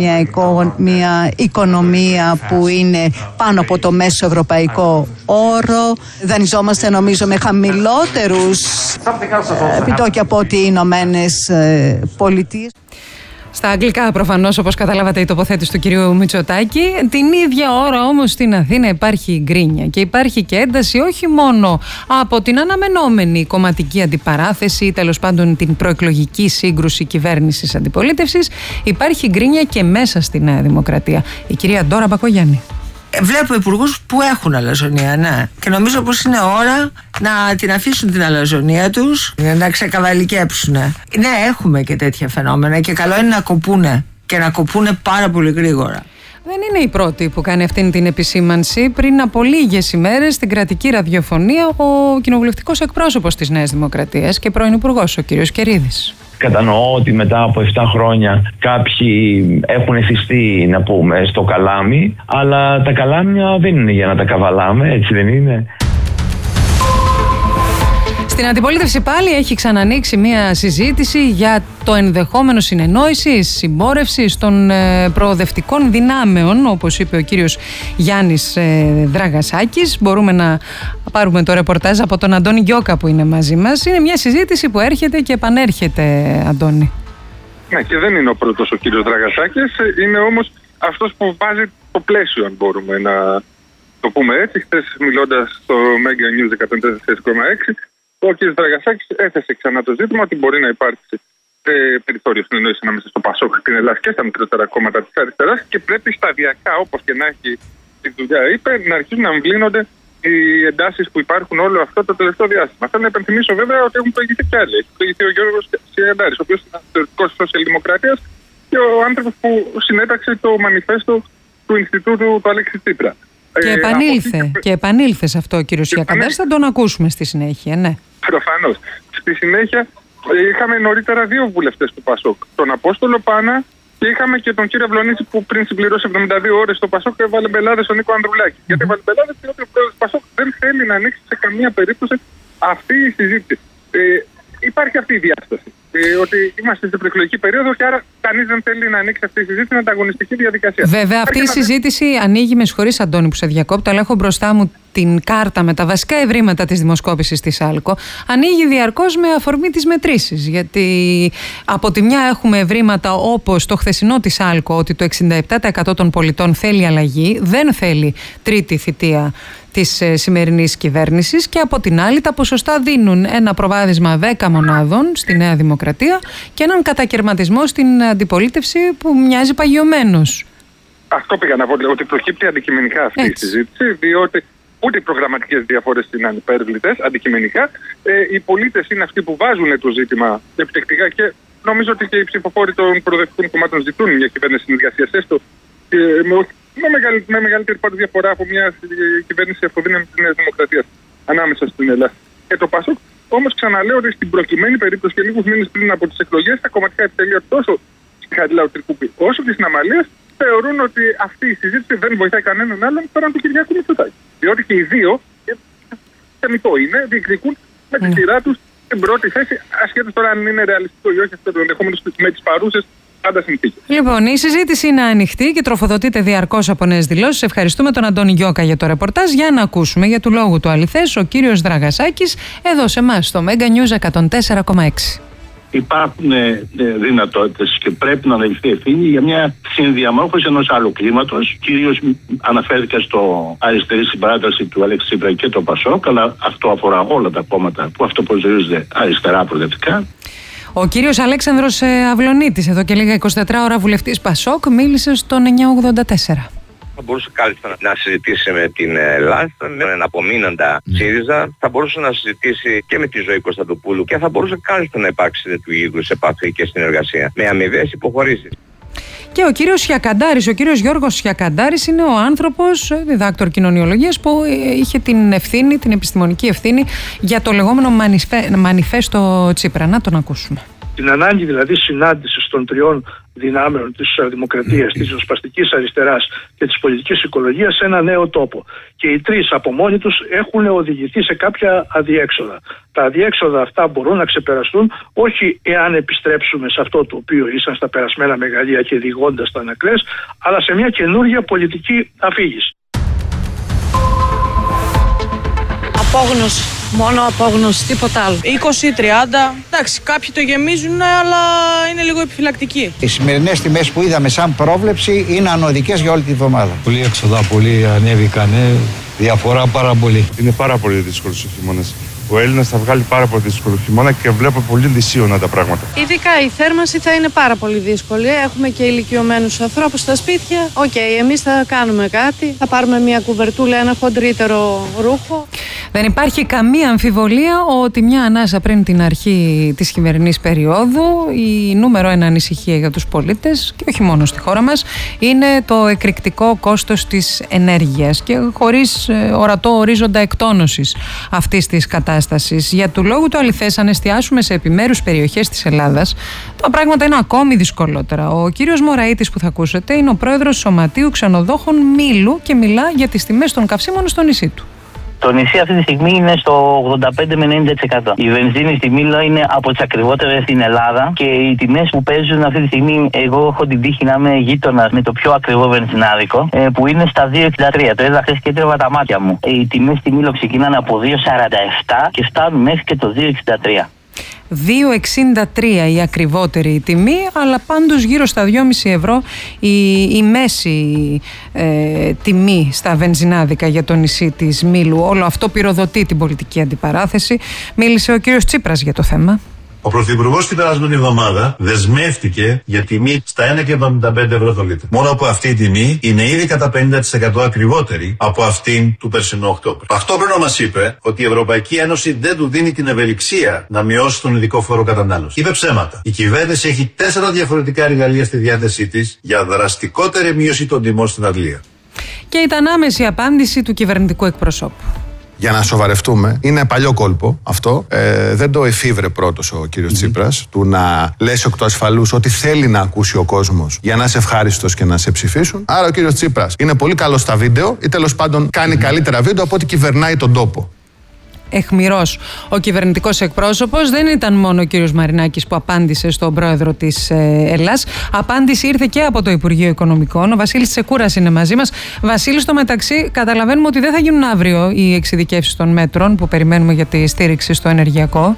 μια οικονομία που είναι πάνω από το μέσο ευρωπαϊκό όρο. Δανειζόμαστε νομίζω με χαμηλότερους επιτόκια από ότι οι Ηνωμένες Πολιτείες. Στα αγγλικά προφανώς, όπως καταλάβατε, η τοποθέτηση του κυρίου Μητσοτάκη. Την ίδια ώρα όμως στην Αθήνα υπάρχει γκρίνια και υπάρχει και ένταση όχι μόνο από την αναμενόμενη κομματική αντιπαράθεση ή τέλος πάντων την προεκλογική σύγκρουση κυβέρνησης αντιπολίτευσης, υπάρχει γκρίνια και μέσα στη Νέα Δημοκρατία. Η κυρία Ντόρα Μπακογιάννη. Βλέπω υπουργούς που έχουν αλαζονία, ναι. Και νομίζω πως είναι ώρα να την αφήσουν την αλαζονία τους, να ξεκαβαλικέψουν. Ναι, έχουμε και τέτοια φαινόμενα και καλό είναι να κοπούνε και να κοπούνε πάρα πολύ γρήγορα. Δεν είναι η πρώτη που κάνει αυτήν την επισήμανση. Πριν από λίγες ημέρες στην κρατική ραδιοφωνία ο κοινοβουλευτικός εκπρόσωπος της Νέας Δημοκρατίας και πρώην υπουργός, ο κύριος Κερίδης. Κατανοώ ότι μετά από 7 χρόνια κάποιοι έχουν εθιστεί, να πούμε, στο καλάμι, αλλά τα καλάμια δεν είναι για να τα καβαλάμε, έτσι δεν είναι? Στην αντιπολίτευση πάλι έχει ξανανοίξει μια συζήτηση για το ενδεχόμενο συνεννόησης, συμπόρευσης των προοδευτικών δυνάμεων, όπως είπε ο κύριος Γιάννης Δραγασάκης. Μπορούμε να πάρουμε το ρεπορτάζ από τον Αντώνη Γιώκα που είναι μαζί μας. Είναι μια συζήτηση που έρχεται και επανέρχεται, Αντώνη. Ναι, και δεν είναι ο πρώτος ο κύριος Δραγασάκης, είναι όμως αυτός που βάζει το πλαίσιο, αν μπορούμε να το πούμε έτσι. Χθες μιλώντας στο Mega News 104,6, ο κ. Δραγασάκης έθεσε ξανά το ζήτημα ότι μπορεί να υπάρξει περιθώριο συνεννόησης ανάμεσα στο ΠΑΣΟΚ, την Ελλάδα και στα μικρότερα κόμματα της αριστεράς και πρέπει σταδιακά, όπως και να έχει τη δουλειά, είπε, να αρχίσουν να αμβλύνονται οι εντάσεις που υπάρχουν όλο αυτό το τελευταίο διάστημα. Θέλω να υπενθυμίσω βέβαια ότι έχουν προηγηθεί κι άλλοι. Έχει προηγηθεί ο Γιώργος Σιριαντάρης, ο οποίος είναι θεωρητικός Σοσιαλδημοκρατίας και ο άνθρωπος που συνέταξε το μανιφέστο του Ινστιτούτου του Αλέξη Τσίπρα. Και επανήλθε σε αυτό ο κύριος Σιριαντάρης, θα τον ακούσουμε στη συνέχεια, ναι. Προφανώς. Στη συνέχεια είχαμε νωρίτερα 2 βουλευτές του ΠΑΣΟΚ. Τον Απόστολο Πάνα και είχαμε και τον κύριο Βλονίση που πριν συμπληρώσει 72 ώρες στο ΠΑΣΟΚ έβαλε μπελάδες στον Νίκο Ανδρουλάκη. Γιατί έβαλε μπελάδες διότι ο πρόεδρος του ΠΑΣΟΚ δεν θέλει να ανοίξει σε καμία περίπτωση αυτή η συζήτηση. Υπάρχει αυτή η διάσταση. Ότι είμαστε στην προεκλογική περίοδο και άρα κανείς δεν θέλει να ανοίξει αυτή η συζήτηση, είναι ανταγωνιστική διαδικασία. Βέβαια, αυτή η συζήτηση ανοίγει, με συγχωρείς Αντώνη που σε διακόπτω, αλλά έχω μπροστά μου την κάρτα με τα βασικά ευρήματα της δημοσκόπησης της ΑΛΚΟ. Ανοίγει διαρκώς με αφορμή τις μετρήσεις. Γιατί από τη μια έχουμε ευρήματα όπως το χθεσινό της ΑΛΚΟ, ότι το 67% των πολιτών θέλει αλλαγή, δεν θέλει τρίτη θητεία της σημερινής κυβέρνησης, και από την άλλη τα ποσοστά δίνουν ένα προβάδισμα 10 μονάδων στη Νέα Δημοκρατία και έναν κατακαιρματισμό στην αντιπολίτευση που μοιάζει παγιωμένος. Αυτό πήγα να πω, ότι προκύπτει αντικειμενικά αυτή η συζήτηση, διότι ούτε οι προγραμματικές διαφορές είναι ανυπέρβλητες. Αντικειμενικά, οι πολίτες είναι αυτοί που βάζουν το ζήτημα επιτεκτικά και νομίζω ότι και οι ψηφοφόροι των προοδευτικών κομμάτων ζητούν μια κυβέρνηση συνεργασίας, έστω με μεγαλύτερη πάντως διαφορά από μια κυβέρνηση αυτοδύναμη της Νέας Δημοκρατίας ανάμεσα στην Ελλάδα και το ΠΑΣΟΚ. Όμως ξαναλέω ότι στην προκειμένη περίπτωση και λίγους μήνες πριν από τις εκλογές, τα κομματικά επιτελεία τόσο στη Χαριλάου Τρικούπη όσο και στην Αμαλίας θεωρούν ότι αυτή η συζήτηση δεν βοηθάει κανέναν άλλον πέραν του Κυριάκου Μητσοτάκη. Διότι και οι δύο, θεμητό είναι, διεκδικούν με τη σειρά τους την πρώτη θέση, ασχέτως τώρα αν είναι ρεαλιστικό ή όχι αυτό το ενδεχόμενο με τις παρούσες πάντα συνθήκες. Λοιπόν, η συζήτηση είναι ανοιχτή και τροφοδοτείται διαρκώς από νέες δηλώσεις. Ευχαριστούμε τον Αντώνη Γιώκα για το ρεπορτάζ. Για να ακούσουμε για του λόγου του αληθές ο κύριος Δραγασάκης εδώ σε εμάς στο Mega News 104,6. υπάρχουν δυνατότητες και πρέπει να αναλυφθεί ευθύνη για μια συνδιαμόρφωση ενός άλλου κλίματος. Κυρίως αναφέρθηκα στο αριστερή συμπαράταση του Αλέξη Τσίπρα και το ΠΑΣΟΚ, αλλά αυτό αφορά όλα τα κόμματα που αυτοπροσδιορίζονται αριστερά προοδευτικά. Ο κύριος Αλέξανδρος Αυλωνίτης, εδώ και λίγα 24 ώρα βουλευτής ΠΑΣΟΚ, μίλησε στον 984. Θα μπορούσε κάλλιστα να συζητήσει με την Ελλάδα, με έναν απομείνοντα ΣΥΡΙΖΑ, θα μπορούσε να συζητήσει και με τη Ζωή Κωνσταντοπούλου και θα μπορούσε κάλλιστα να υπάρξει του είδους επαφή και συνεργασία με αμοιβαίες υποχωρήσεις. Και ο κύριος Σιακαντάρης, ο κύριος Γιώργος Σιακαντάρης είναι ο άνθρωπος, διδάκτορ κοινωνιολογίας, που είχε την ευθύνη, την επιστημονική ευθύνη για το λεγόμενο μανιφέστο Τσίπρα. Να τον ακούσουμε. Την ανάγκη δηλαδή συνάντησης των τριών δυνάμεων της δημοκρατίας, της ριζοσπαστικής αριστεράς και της πολιτικής οικολογίας σε ένα νέο τόπο. Και οι τρεις από μόνοι τους έχουν οδηγηθεί σε κάποια αδιέξοδα. Τα αδιέξοδα αυτά μπορούν να ξεπεραστούν όχι εάν επιστρέψουμε σε αυτό το οποίο ήσαν στα περασμένα μεγαλεία και διηγώντας τα ανακλές, αλλά σε μια καινούργια πολιτική αφήγηση. Απόγνωση. Μόνο απόγνωση, τίποτα άλλο. 20-30. Εντάξει, κάποιοι το γεμίζουν, αλλά είναι λίγο επιφυλακτικοί. Οι σημερινές τιμές που είδαμε σαν πρόβλεψη είναι ανωδικές για όλη τη βδομάδα. Πολύ έξοδα, πολύ ανέβηκανε. Διαφορά πάρα πολύ. Είναι πάρα πολύ δύσκολο ο χειμώνας. Ο Έλληνας θα βγάλει πάρα πολύ δύσκολο χειμώνα και βλέπω πολύ δυσίωνα τα πράγματα. Ειδικά η θέρμανση θα είναι πάρα πολύ δύσκολη. Έχουμε και ηλικιωμένους ανθρώπους στα σπίτια. Εμείς θα κάνουμε κάτι. Θα πάρουμε μια κουβερτούλα, ένα χοντρύτερο ρούχο. Δεν υπάρχει καμία αμφιβολία ότι μια ανάσα πριν την αρχή της χειμερινής περίοδου, η νούμερο 1 ανησυχία για τους πολίτες, και όχι μόνο στη χώρα μας, είναι το εκρηκτικό κόστος της ενέργειας και χωρίς ορατό ορίζοντα εκτόνωσης αυτής της κατάστασης. Για του λόγου του αληθές, αν εστιάσουμε σε επιμέρους περιοχές της Ελλάδας, τα πράγματα είναι ακόμη δυσκολότερα. Ο κύριος Μωραΐτης που θα ακούσετε είναι ο πρόεδρος Σωματείου Ξενοδόχων Μήλου και μιλά για τις τιμές των καυσίμων στο νησί του. Το νησί αυτή τη στιγμή είναι στο 85 με 90%. Η βενζίνη στη Μήλο είναι από τις ακριβότερες στην Ελλάδα και οι τιμές που παίζουν αυτή τη στιγμή, εγώ έχω την τύχη να είμαι γείτονας με το πιο ακριβό βενζινάδικο, που είναι στα 2,63. Το είδα χθες και έτρεβα τα μάτια μου. Οι τιμές στη Μήλο ξεκινάνε από 2,47 και φτάνουν μέχρι και το 2,63. 2,63 η ακριβότερη τιμή, αλλά πάντως γύρω στα 2,5 ευρώ η μέση τιμή στα βενζινάδικα για το νησί της Μήλου. Όλο αυτό πυροδοτεί την πολιτική αντιπαράθεση. Μίλησε ο κύριος Τσίπρας για το θέμα. Ο Πρωθυπουργός την περασμένη εβδομάδα δεσμεύτηκε για τιμή στα 1,75 ευρώ το λίτρο. Μόνο που αυτή η τιμή είναι ήδη κατά 50% ακριβότερη από αυτήν του περσινού Οκτώβρη. Ταυτόχρονα μας είπε ότι η Ευρωπαϊκή Ένωση δεν του δίνει την ευελιξία να μειώσει τον ειδικό φόρο κατανάλωση. Είπε ψέματα. Η κυβέρνηση έχει 4 διαφορετικά εργαλεία στη διάθεσή της για δραστικότερη μείωση των τιμών στην Αγγλία. Και ήταν άμεση απάντηση του κυβερνητικού εκπροσώπου. Για να σοβαρευτούμε, είναι παλιό κόλπο αυτό. Δεν το εφήβρε πρώτος ο κύριος Τσίπρας, του να λες εκ του ασφαλούς ότι θέλει να ακούσει ο κόσμος για να είσαι ευχάριστος και να σε ψηφίσουν. Άρα ο κύριος Τσίπρας είναι πολύ καλός στα βίντεο ή τέλος πάντων κάνει καλύτερα βίντεο από ότι κυβερνάει τον τόπο. Εχμηρός ο κυβερνητικός εκπρόσωπος. Δεν ήταν μόνο ο κύριος Μαρινάκης που απάντησε στον πρόεδρο της Ελλάς. Απάντηση ήρθε και από το Υπουργείο Οικονομικών. Ο Βασίλης Τσεκούρας είναι μαζί μας. Βασίλη, στο μεταξύ, καταλαβαίνουμε ότι δεν θα γίνουν αύριο οι εξειδικεύσεις των μέτρων που περιμένουμε για τη στήριξη στο ενεργειακό.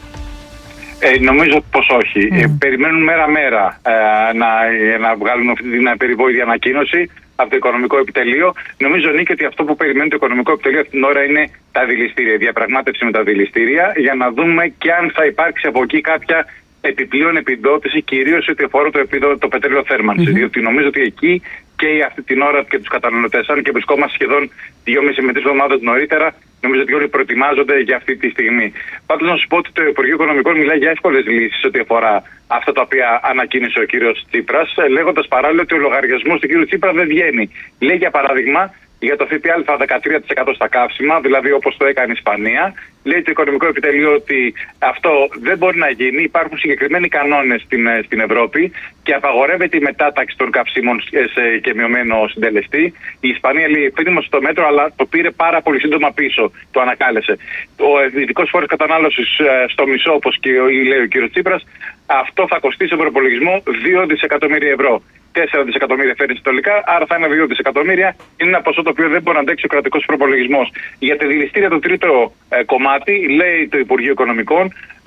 Νομίζω πως όχι. Περιμένουν μέρα-μέρα να βγάλουν αυτή την περιβόητη ανακοίνωση από το Οικονομικό Επιτελείο. Νομίζω, Νίκη, ότι αυτό που περιμένει το Οικονομικό Επιτελείο αυτή την ώρα είναι τα δηληστήρια, η διαπραγμάτευση με τα δηληστήρια, για να δούμε και αν θα υπάρξει από εκεί κάποια επιπλέον επιδότηση, κυρίως ό,τι αφορά το πετρέλαιο θέρμανσης. Διότι νομίζω ότι εκεί και αυτή την ώρα και τους καταναλωτές, αν και βρισκόμαστε σχεδόν 2,5 με 3 εβδομάδες νωρίτερα, νομίζω ότι όλοι προετοιμάζονται για αυτή τη στιγμή. Πάντως, να σου πω ότι το Υπουργείο Οικονομικών μιλάει για εύκολες λύσεις ό,τι αφορά αυτά τα οποία ανακοίνησε ο κύριος Τσίπρας, λέγοντας παράλληλα ότι ο λογαριασμός του κύριου Τσίπρα δεν βγαίνει. Λέει, για παράδειγμα, για το ΦΠΑ 13% στα καύσιμα, δηλαδή όπως το έκανε η Ισπανία. Λέει το Οικονομικό Επιτελείο ότι αυτό δεν μπορεί να γίνει. Υπάρχουν συγκεκριμένοι κανόνες στην Ευρώπη και απαγορεύεται η μετάταξη των καυσίμων και μειωμένο συντελεστή. Η Ισπανία λέει εφήρμοσε το μέτρο, αλλά το πήρε πάρα πολύ σύντομα πίσω. Το ανακάλεσε. Ο ειδικός φόρος κατανάλωσης στο μισό, όπως και λέει ο κ. Τσίπρας, αυτό θα κοστίσει στον προπολογισμό 2 δισεκατομμύρια ευρώ. 4 δισεκατομμύρια φέρνει συνολικά, άρα θα είναι 2 δισεκατομμύρια. Είναι ένα ποσό το οποίο δεν μπορεί να αντέξει ο κρατικός προπολογισμός. Για τη δηληστήρια, το τρίτο κομμάτι, λέει το Υπουργείο Οικονομικών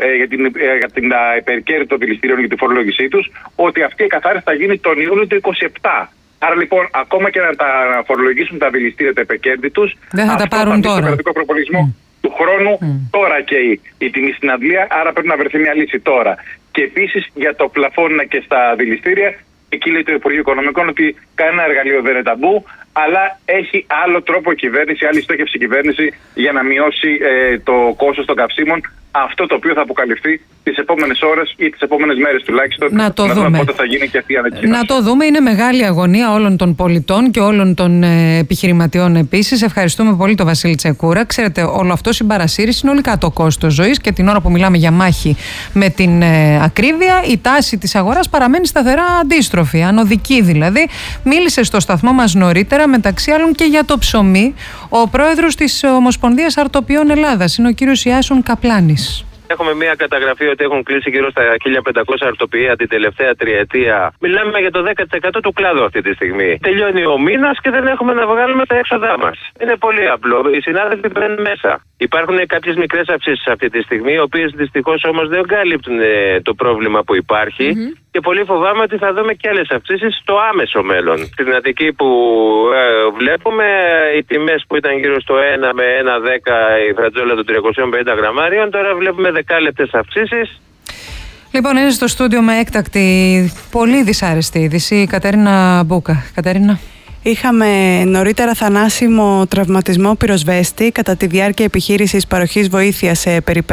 για την υπερκέρδη των δηληστηρίων για τη φορολόγησή τους, ότι αυτή η εκαθάριση θα γίνει τον Ιούλιο του 2027. Άρα λοιπόν, ακόμα και να τα φορολογήσουν τα δηληστήρια, τα υπερκέρδη τους, δεν θα τα πάρουν τώρα. Στο κρατικό προπολογισμό του χρόνου, τώρα και η τιμή στην αντλία, άρα πρέπει να βρεθεί μια λύση τώρα. Και επίσης για το πλαφόν και στα δηληστήρια, εκεί λέει το Υπουργείο Οικονομικών ότι κανένα εργαλείο δεν είναι ταμπού, αλλά έχει άλλο τρόπο η κυβέρνηση, άλλη στόχευση η κυβέρνηση για να μειώσει το κόστος των καυσίμων. Αυτό το οποίο θα αποκαλυφθεί τις επόμενες ώρες ή τις επόμενες μέρες τουλάχιστον. Να το δούμε. Πότε θα γίνει και αυτή η ανακοίνωση. Να το δούμε. Είναι μεγάλη αγωνία όλων των πολιτών και όλων των επιχειρηματιών επίσης. Ευχαριστούμε πολύ τον Βασίλη Τσεκούρα. Ξέρετε, όλο αυτό συμπαρασύρει συνολικά το κόστος ζωής και την ώρα που μιλάμε για μάχη με την ακρίβεια, η τάση της αγοράς παραμένει σταθερά αντίστροφη, ανωδική δηλαδή. Μίλησε στο σταθμό μας νωρίτερα, μεταξύ άλλων και για το ψωμί, ο πρόεδρος της Ομοσπονδίας Αρτοποιών Ελλάδας, είναι ο κύριος Ιάσον Καπλάνης. Έχουμε μια καταγραφή ότι έχουν κλείσει γύρω στα 1500 αρτοποιεία την τελευταία τριετία. Μιλάμε για το 10% του κλάδου αυτή τη στιγμή. Τελειώνει ο μήνας και δεν έχουμε να βγάλουμε τα έξοδά μας. Είναι πολύ απλό. Οι συνάδελφοι μπαίνουν μέσα. Υπάρχουν κάποιες μικρές αυξήσεις αυτή τη στιγμή, οι οποίες δυστυχώς όμως δεν καλύπτουν το πρόβλημα που υπάρχει. Και πολύ φοβάμαι ότι θα δούμε και άλλες αυξήσεις στο άμεσο μέλλον. Στην Αττική που βλέπουμε, οι τιμές που ήταν γύρω στο 1 με 1,10 η φρατζόλα των 350 γραμμάριων, τώρα βλέπουμε δεκάλεπτες αυξήσεις. Λοιπόν, είναι στο στούντιο με έκτακτη, πολύ δυσάρεστη είδηση η Κατερίνα Μπούκα. Κατερίνα. Είχαμε νωρίτερα θανάσιμο τραυματισμό πυροσβέστη κατά τη διάρκεια επιχείρησης παροχής βοήθειας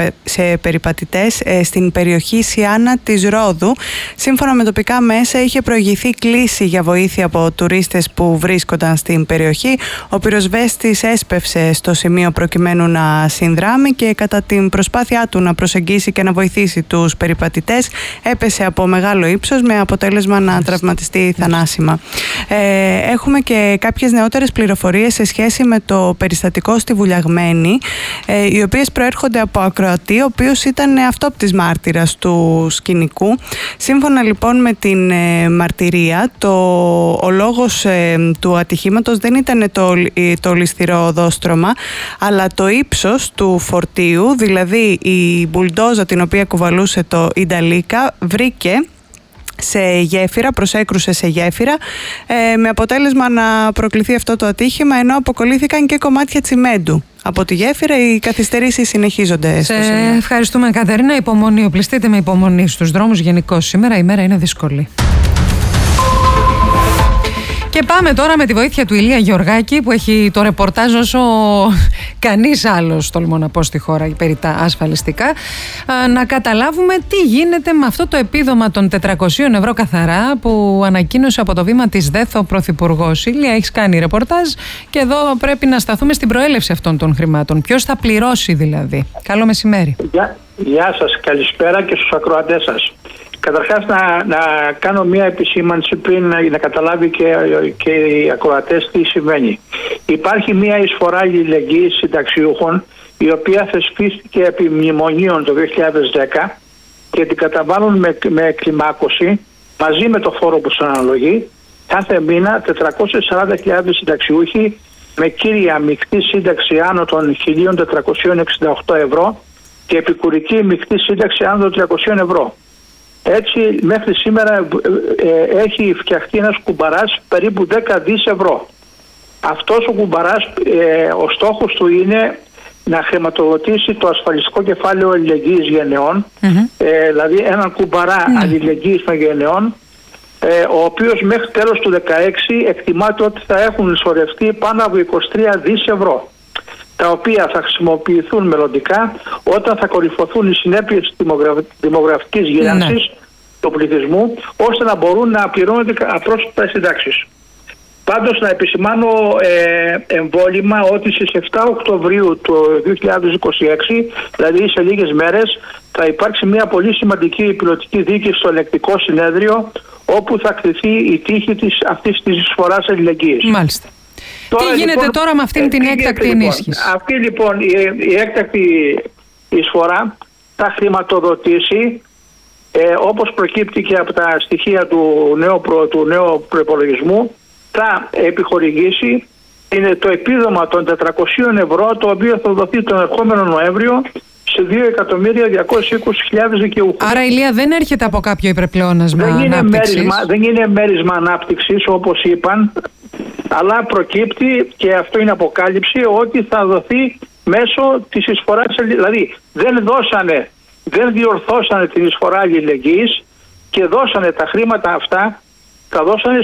σε περιπατητές στην περιοχή Σιάννα της Ρόδου. Σύμφωνα με τοπικά μέσα, είχε προηγηθεί κλήση για βοήθεια από τουρίστες που βρίσκονταν στην περιοχή. Ο πυροσβέστης έσπευσε στο σημείο προκειμένου να συνδράμει και κατά την προσπάθειά του να προσεγγίσει και να βοηθήσει τους περιπατητές έπεσε από μεγάλο ύψος με αποτέλεσμα να τραυματιστεί θανάσιμα. Έχουμε και κάποιες νεότερες πληροφορίες σε σχέση με το περιστατικό στη Βουλιαγμένη, οι οποίες προέρχονται από ακροατή, ο οποίος ήταν αυτόπτης μάρτυρας του σκηνικού. Σύμφωνα λοιπόν με την μαρτυρία, ο λόγος του ατυχήματος δεν ήταν το ληστηρό οδόστρωμα, αλλά το ύψος του φορτίου, δηλαδή η μπουλντόζα την οποία κουβαλούσε το Ινταλίκα βρήκε σε γέφυρα, προσέκρουσε σε γέφυρα, με αποτέλεσμα να προκληθεί αυτό το ατύχημα, ενώ αποκολλήθηκαν και κομμάτια τσιμέντου από τη γέφυρα. Οι καθυστερήσεις συνεχίζονται στο σημείο. Ευχαριστούμε, Κατερίνα. Υπομονή, οπλιστείτε με υπομονή στους δρόμους γενικώς. Σήμερα η μέρα είναι δύσκολη. Και πάμε τώρα με τη βοήθεια του Ηλία Γεωργάκη, που έχει το ρεπορτάζ όσο κανείς άλλος, τολμώ να πω, στη χώρα περί τα ασφαλιστικά, να καταλάβουμε τι γίνεται με αυτό το επίδομα των 400 ευρώ καθαρά που ανακοίνωσε από το βήμα της ΔΕΘ ο Πρωθυπουργός. Ηλία, έχεις κάνει ρεπορτάζ και εδώ πρέπει να σταθούμε στην προέλευση αυτών των χρημάτων. Ποιος θα πληρώσει δηλαδή? Καλό μεσημέρι. Γεια σας, καλησπέρα και στους ακροατές σας. Καταρχάς να κάνω μια επισήμανση πριν να καταλάβει και οι ακροατές τι σημαίνει. Υπάρχει μια εισφορά αλληλεγγύης συνταξιούχων, η οποία θεσπίστηκε επί μνημονίων το 2010 και την καταβάλουν με κλιμάκωση μαζί με το φόρο που σας αναλογεί κάθε μήνα 440.000 συνταξιούχοι με κύρια μεικτή σύνταξη άνω των 1.468 ευρώ και επικουρική μεικτή σύνταξη άνω των 300 ευρώ. Έτσι μέχρι σήμερα έχει φτιαχτεί ένας κουμπαράς περίπου 10 δις ευρώ. Αυτός ο κουμπαράς, ο στόχος του είναι να χρηματοδοτήσει το ασφαλιστικό κεφάλαιο αλληλεγγύης γενεών, δηλαδή έναν κουμπαρά αλληλεγγύης των γενεών, ο οποίος μέχρι τέλος του 2016 εκτιμάται ότι θα έχουν σωρευτεί πάνω από 23 δις ευρώ, τα οποία θα χρησιμοποιηθούν μελλοντικά όταν θα κορυφωθούν οι συνέπειες της δημογραφικής γύρανσης του πληθυσμού, ώστε να μπορούν να πληρώνονται απρόσωπα οι συντάξεις. Πάντως να επισημάνω εμβόλυμα ότι στις 7 Οκτωβρίου του 2026, δηλαδή σε λίγες μέρες, θα υπάρξει μια πολύ σημαντική πιλωτική δίκη στο ελεκτικό συνέδριο, όπου θα κριθεί η τύχη αυτής της εισφοράς αλληλεγγύης. Μάλιστα. Τι γίνεται λοιπόν, τώρα με αυτήν την έκτακτη ενίσχυση? Αυτή λοιπόν η έκτακτη εισφορά θα χρηματοδοτήσει όπως προκύπτει και από τα στοιχεία του νέου προϋπολογισμού, θα επιχορηγήσει είναι το επίδομα των 400 ευρώ, το οποίο θα δοθεί τον ερχόμενο Νοέμβριο σε 2.220.000 δικαιούχους. Άρα, Ηλία, δεν έρχεται από κάποιο υπερπλεόνασμα ανάπτυξης. Δεν είναι μέρισμα ανάπτυξης όπως είπαν, αλλά προκύπτει, και αυτό είναι αποκάλυψη, ότι θα δοθεί μέσω της εισφοράς. Δηλαδή δεν διορθώσανε την εισφορά αλληλεγγύης και δώσανε τα χρήματα αυτά, τα δώσανε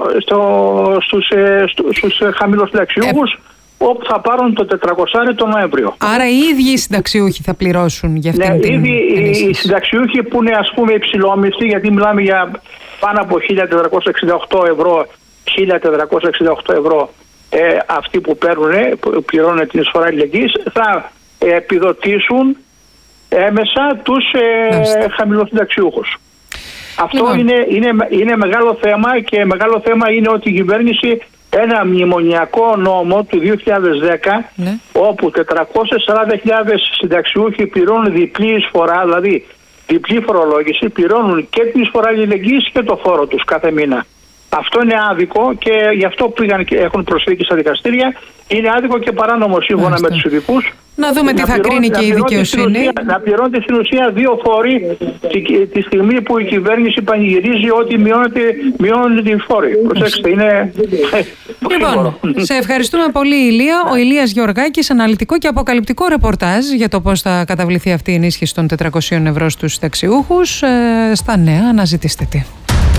στους χαμηλοσυνταξιούχους, όπου θα πάρουν το 400 τον Νοέμβριο. Άρα οι ίδιοι οι συνταξιούχοι θα πληρώσουν για αυτήν την οι συνταξιούχοι που είναι ας πούμε υψηλόμισθοι, γιατί μιλάμε για πάνω από 1.468 ευρώ, 1.468 ευρώ αυτοί που πληρώνουν την εισφορά αλληλεγγύης, θα επιδοτήσουν έμεσα τους χαμηλοσυνταξιούχους. Αυτό είναι μεγάλο θέμα, και μεγάλο θέμα είναι ότι η κυβέρνηση ένα μνημονιακό νόμο του 2010, όπου 440.000 συνταξιούχοι πληρώνουν διπλή εισφορά, δηλαδή διπλή φορολόγηση, πληρώνουν και την εισφορά αλληλεγγύης και το φόρο τους κάθε μήνα. Αυτό είναι άδικο, και γι' αυτό πήγαν και έχουν προσφύγει στα δικαστήρια. Είναι άδικο και παράνομο σύμφωνα με τους ειδικούς. Να δούμε τι θα κρίνει και η δικαιοσύνη. Να πληρώνεται στην ουσία 2 φόροι τη στιγμή που η κυβέρνηση πανηγυρίζει ότι μειώνεται την φόρη. Προσέξτε, είναι. Λοιπόν, σε ευχαριστούμε πολύ, Ηλία. Ο Ηλίας Γεωργάκης, αναλυτικό και αποκαλυπτικό ρεπορτάζ για το πώς θα καταβληθεί αυτή η ενίσχυση των 400 ευρώ στους συνταξιούχους. Στα νέα, αναζητήστε τι.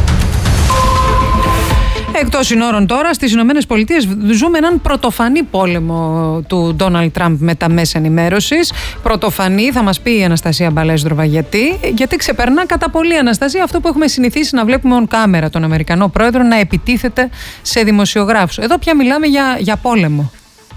Εκτός συνόρων τώρα, στις Ηνωμένες Πολιτείες ζούμε έναν πρωτοφανή πόλεμο του Ντόναλντ Τραμπ με τα μέσα ενημέρωσης. Πρωτοφανή, θα μας πει η Αναστασία Μπαλέστροβα γιατί ξεπερνά κατά πολύ, Αναστασία, αυτό που έχουμε συνηθίσει να βλέπουμε on camera τον Αμερικανό πρόεδρο να επιτίθεται σε δημοσιογράφους. Εδώ πια μιλάμε για πόλεμο.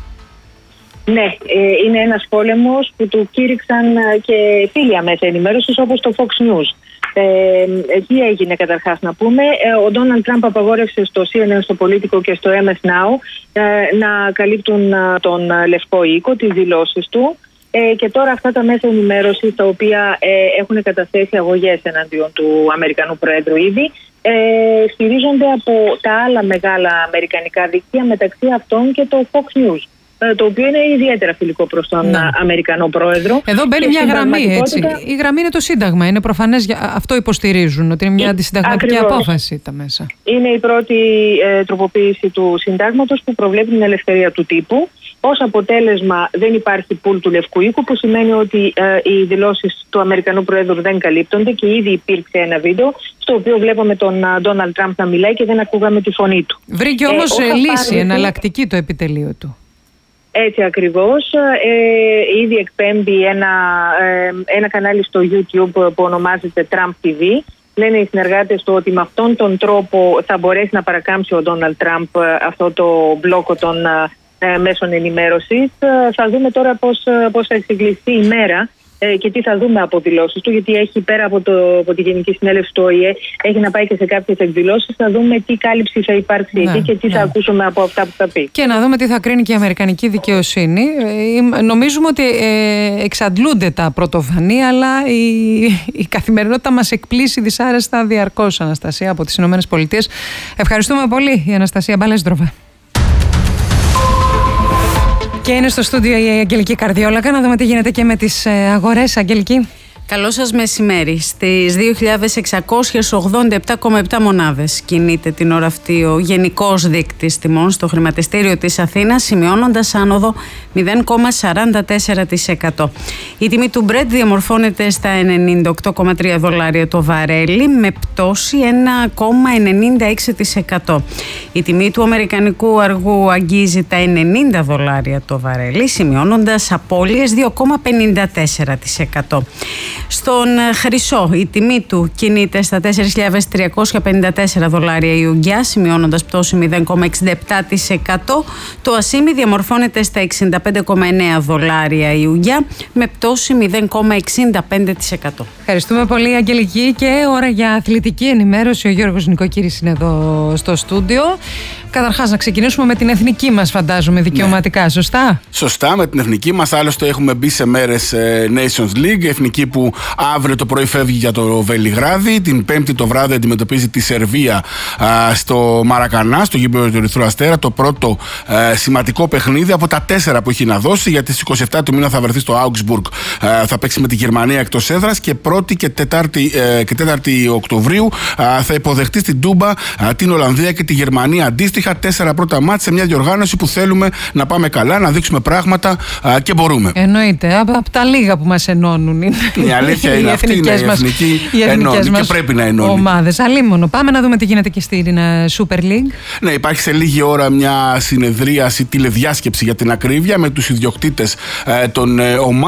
Ναι, είναι ένας πόλεμος που του κήρυξαν και φίλια μέσα ενημέρωσης όπως το Fox News. Τι έγινε καταρχάς να πούμε? Ο Ντόναλντ Τραμπ απαγόρευσε στο CNN, στο Politico και στο MS Now να καλύπτουν τον Λευκό Οίκο, τις δηλώσεις του, και τώρα αυτά τα μέσα ενημέρωσης, τα οποία έχουν καταθέσει αγωγές εναντίον του Αμερικανού Προέδρου ήδη, στηρίζονται από τα άλλα μεγάλα αμερικανικά δίκτυα, μεταξύ αυτών και το Fox News, το οποίο είναι ιδιαίτερα φιλικό προς τον Αμερικανό Πρόεδρο. Εδώ μπαίνει μια γραμμή, έτσι. Η γραμμή είναι το Σύνταγμα. Είναι προφανές, αυτό υποστηρίζουν, ότι είναι μια αντισυνταγματική απόφαση τα μέσα. Είναι η πρώτη τροποποίηση του Συντάγματος που προβλέπει την ελευθερία του τύπου. Ως αποτέλεσμα δεν υπάρχει πουλ του Λευκού Οίκου, που σημαίνει ότι οι δηλώσεις του Αμερικανού Προέδρου δεν καλύπτονται, και ήδη υπήρξε ένα βίντεο στο οποίο βλέπαμε τον Ντόναλντ Τραμπ να μιλάει και δεν ακούγαμε τη φωνή του. Βρήκε όμως λύση, εναλλακτική το επιτελείο του. Έτσι ακριβώς. Ήδη εκπέμπει ένα κανάλι στο YouTube που ονομάζεται Trump TV. Λένε οι συνεργάτες του ότι με αυτόν τον τρόπο θα μπορέσει να παρακάμψει ο Ντόναλντ Τραμπ αυτό το μπλόκο των μέσων ενημέρωσης. Θα δούμε τώρα πώς θα εξεγκλιστεί η μέρα και τι θα δούμε από δηλώσεις του, γιατί έχει πέρα από τη Γενική Συνέλευση του ΟΗΕ, έχει να πάει και σε κάποιες εκδηλώσεις. Θα δούμε τι κάλυψη θα υπάρξει εκεί και τι θα ακούσουμε από αυτά που θα πει. Και να δούμε τι θα κρίνει και η Αμερικανική δικαιοσύνη. Νομίζουμε ότι εξαντλούνται τα πρωτοφανή, αλλά η καθημερινότητα μας εκπλήσει δυσάρεστα διαρκώς, Αναστασία, από τις Ηνωμένες Πολιτείες. Ευχαριστούμε πολύ, η Αναστασία Μπαλέστροβα. Και είναι στο στούντιο η Αγγελική Καρδιόλακα. Να δούμε τι γίνεται και με τις αγορές, Αγγελική. Καλό σας μεσημέρι. Στις 2.687,7 μονάδες κινείται την ώρα αυτή ο γενικός δείκτης τιμών στο χρηματιστήριο της Αθήνας, σημειώνοντας άνοδο 0,44%. Η τιμή του Brent διαμορφώνεται στα $98,3 το βαρέλι, με πτώση 1,96%. Η τιμή του αμερικανικού αργού αγγίζει τα $90 το βαρέλι, σημειώνοντας απώλειες 2,54%. Στον χρυσό η τιμή του κινείται στα $4.354 η ουγγιά, σημειώνοντας πτώση 0,67%. Το ασίμι διαμορφώνεται στα $65,9 η ουγγιά, με πτώση 0,65%. Ευχαριστούμε πολύ, Αγγελική. Και ώρα για αθλητική ενημέρωση. Ο Γιώργος Νικοκύρης είναι εδώ στο στούντιο. Καταρχάς, να ξεκινήσουμε με την εθνική μας, φαντάζομαι, δικαιωματικά, σωστά? Σωστά, με την εθνική μας. Άλλωστε, έχουμε μπει σε μέρες Nations League. Εθνική που αύριο το πρωί φεύγει για το Βελιγράδι. Την Πέμπτη το βράδυ αντιμετωπίζει τη Σερβία στο Μαρακανά, στο γήπεδο του Ερυθρού Αστέρα. Το πρώτο σημαντικό παιχνίδι από τα 4 που έχει να δώσει. Γιατί στις 27 του μήνα θα βρεθεί στο Augsburg. Θα παίξει με τη Γερμανία εκτός έδρας. Και 1η και 4η Οκτωβρίου θα υποδεχτεί στην Τούμπα την Ολλανδία και τη Γερμανία αντίστοιχα. 4 πρώτα μάτς σε μια διοργάνωση που θέλουμε να πάμε καλά, να δείξουμε πράγματα και μπορούμε. Εννοείται. Από τα λίγα που μας ενώνουν είναι. Η αλήθεια είναι αυτή, είναι η εθνική ενώνει και πρέπει να ενώνει. Ομάδες. Αλίμονο. Πάμε να δούμε τι γίνεται και στην Super League. Ναι, υπάρχει σε λίγη ώρα μια συνεδρίαση, τηλεδιάσκεψη για την ακρίβεια, με τους ιδιοκτήτες των ομάδων.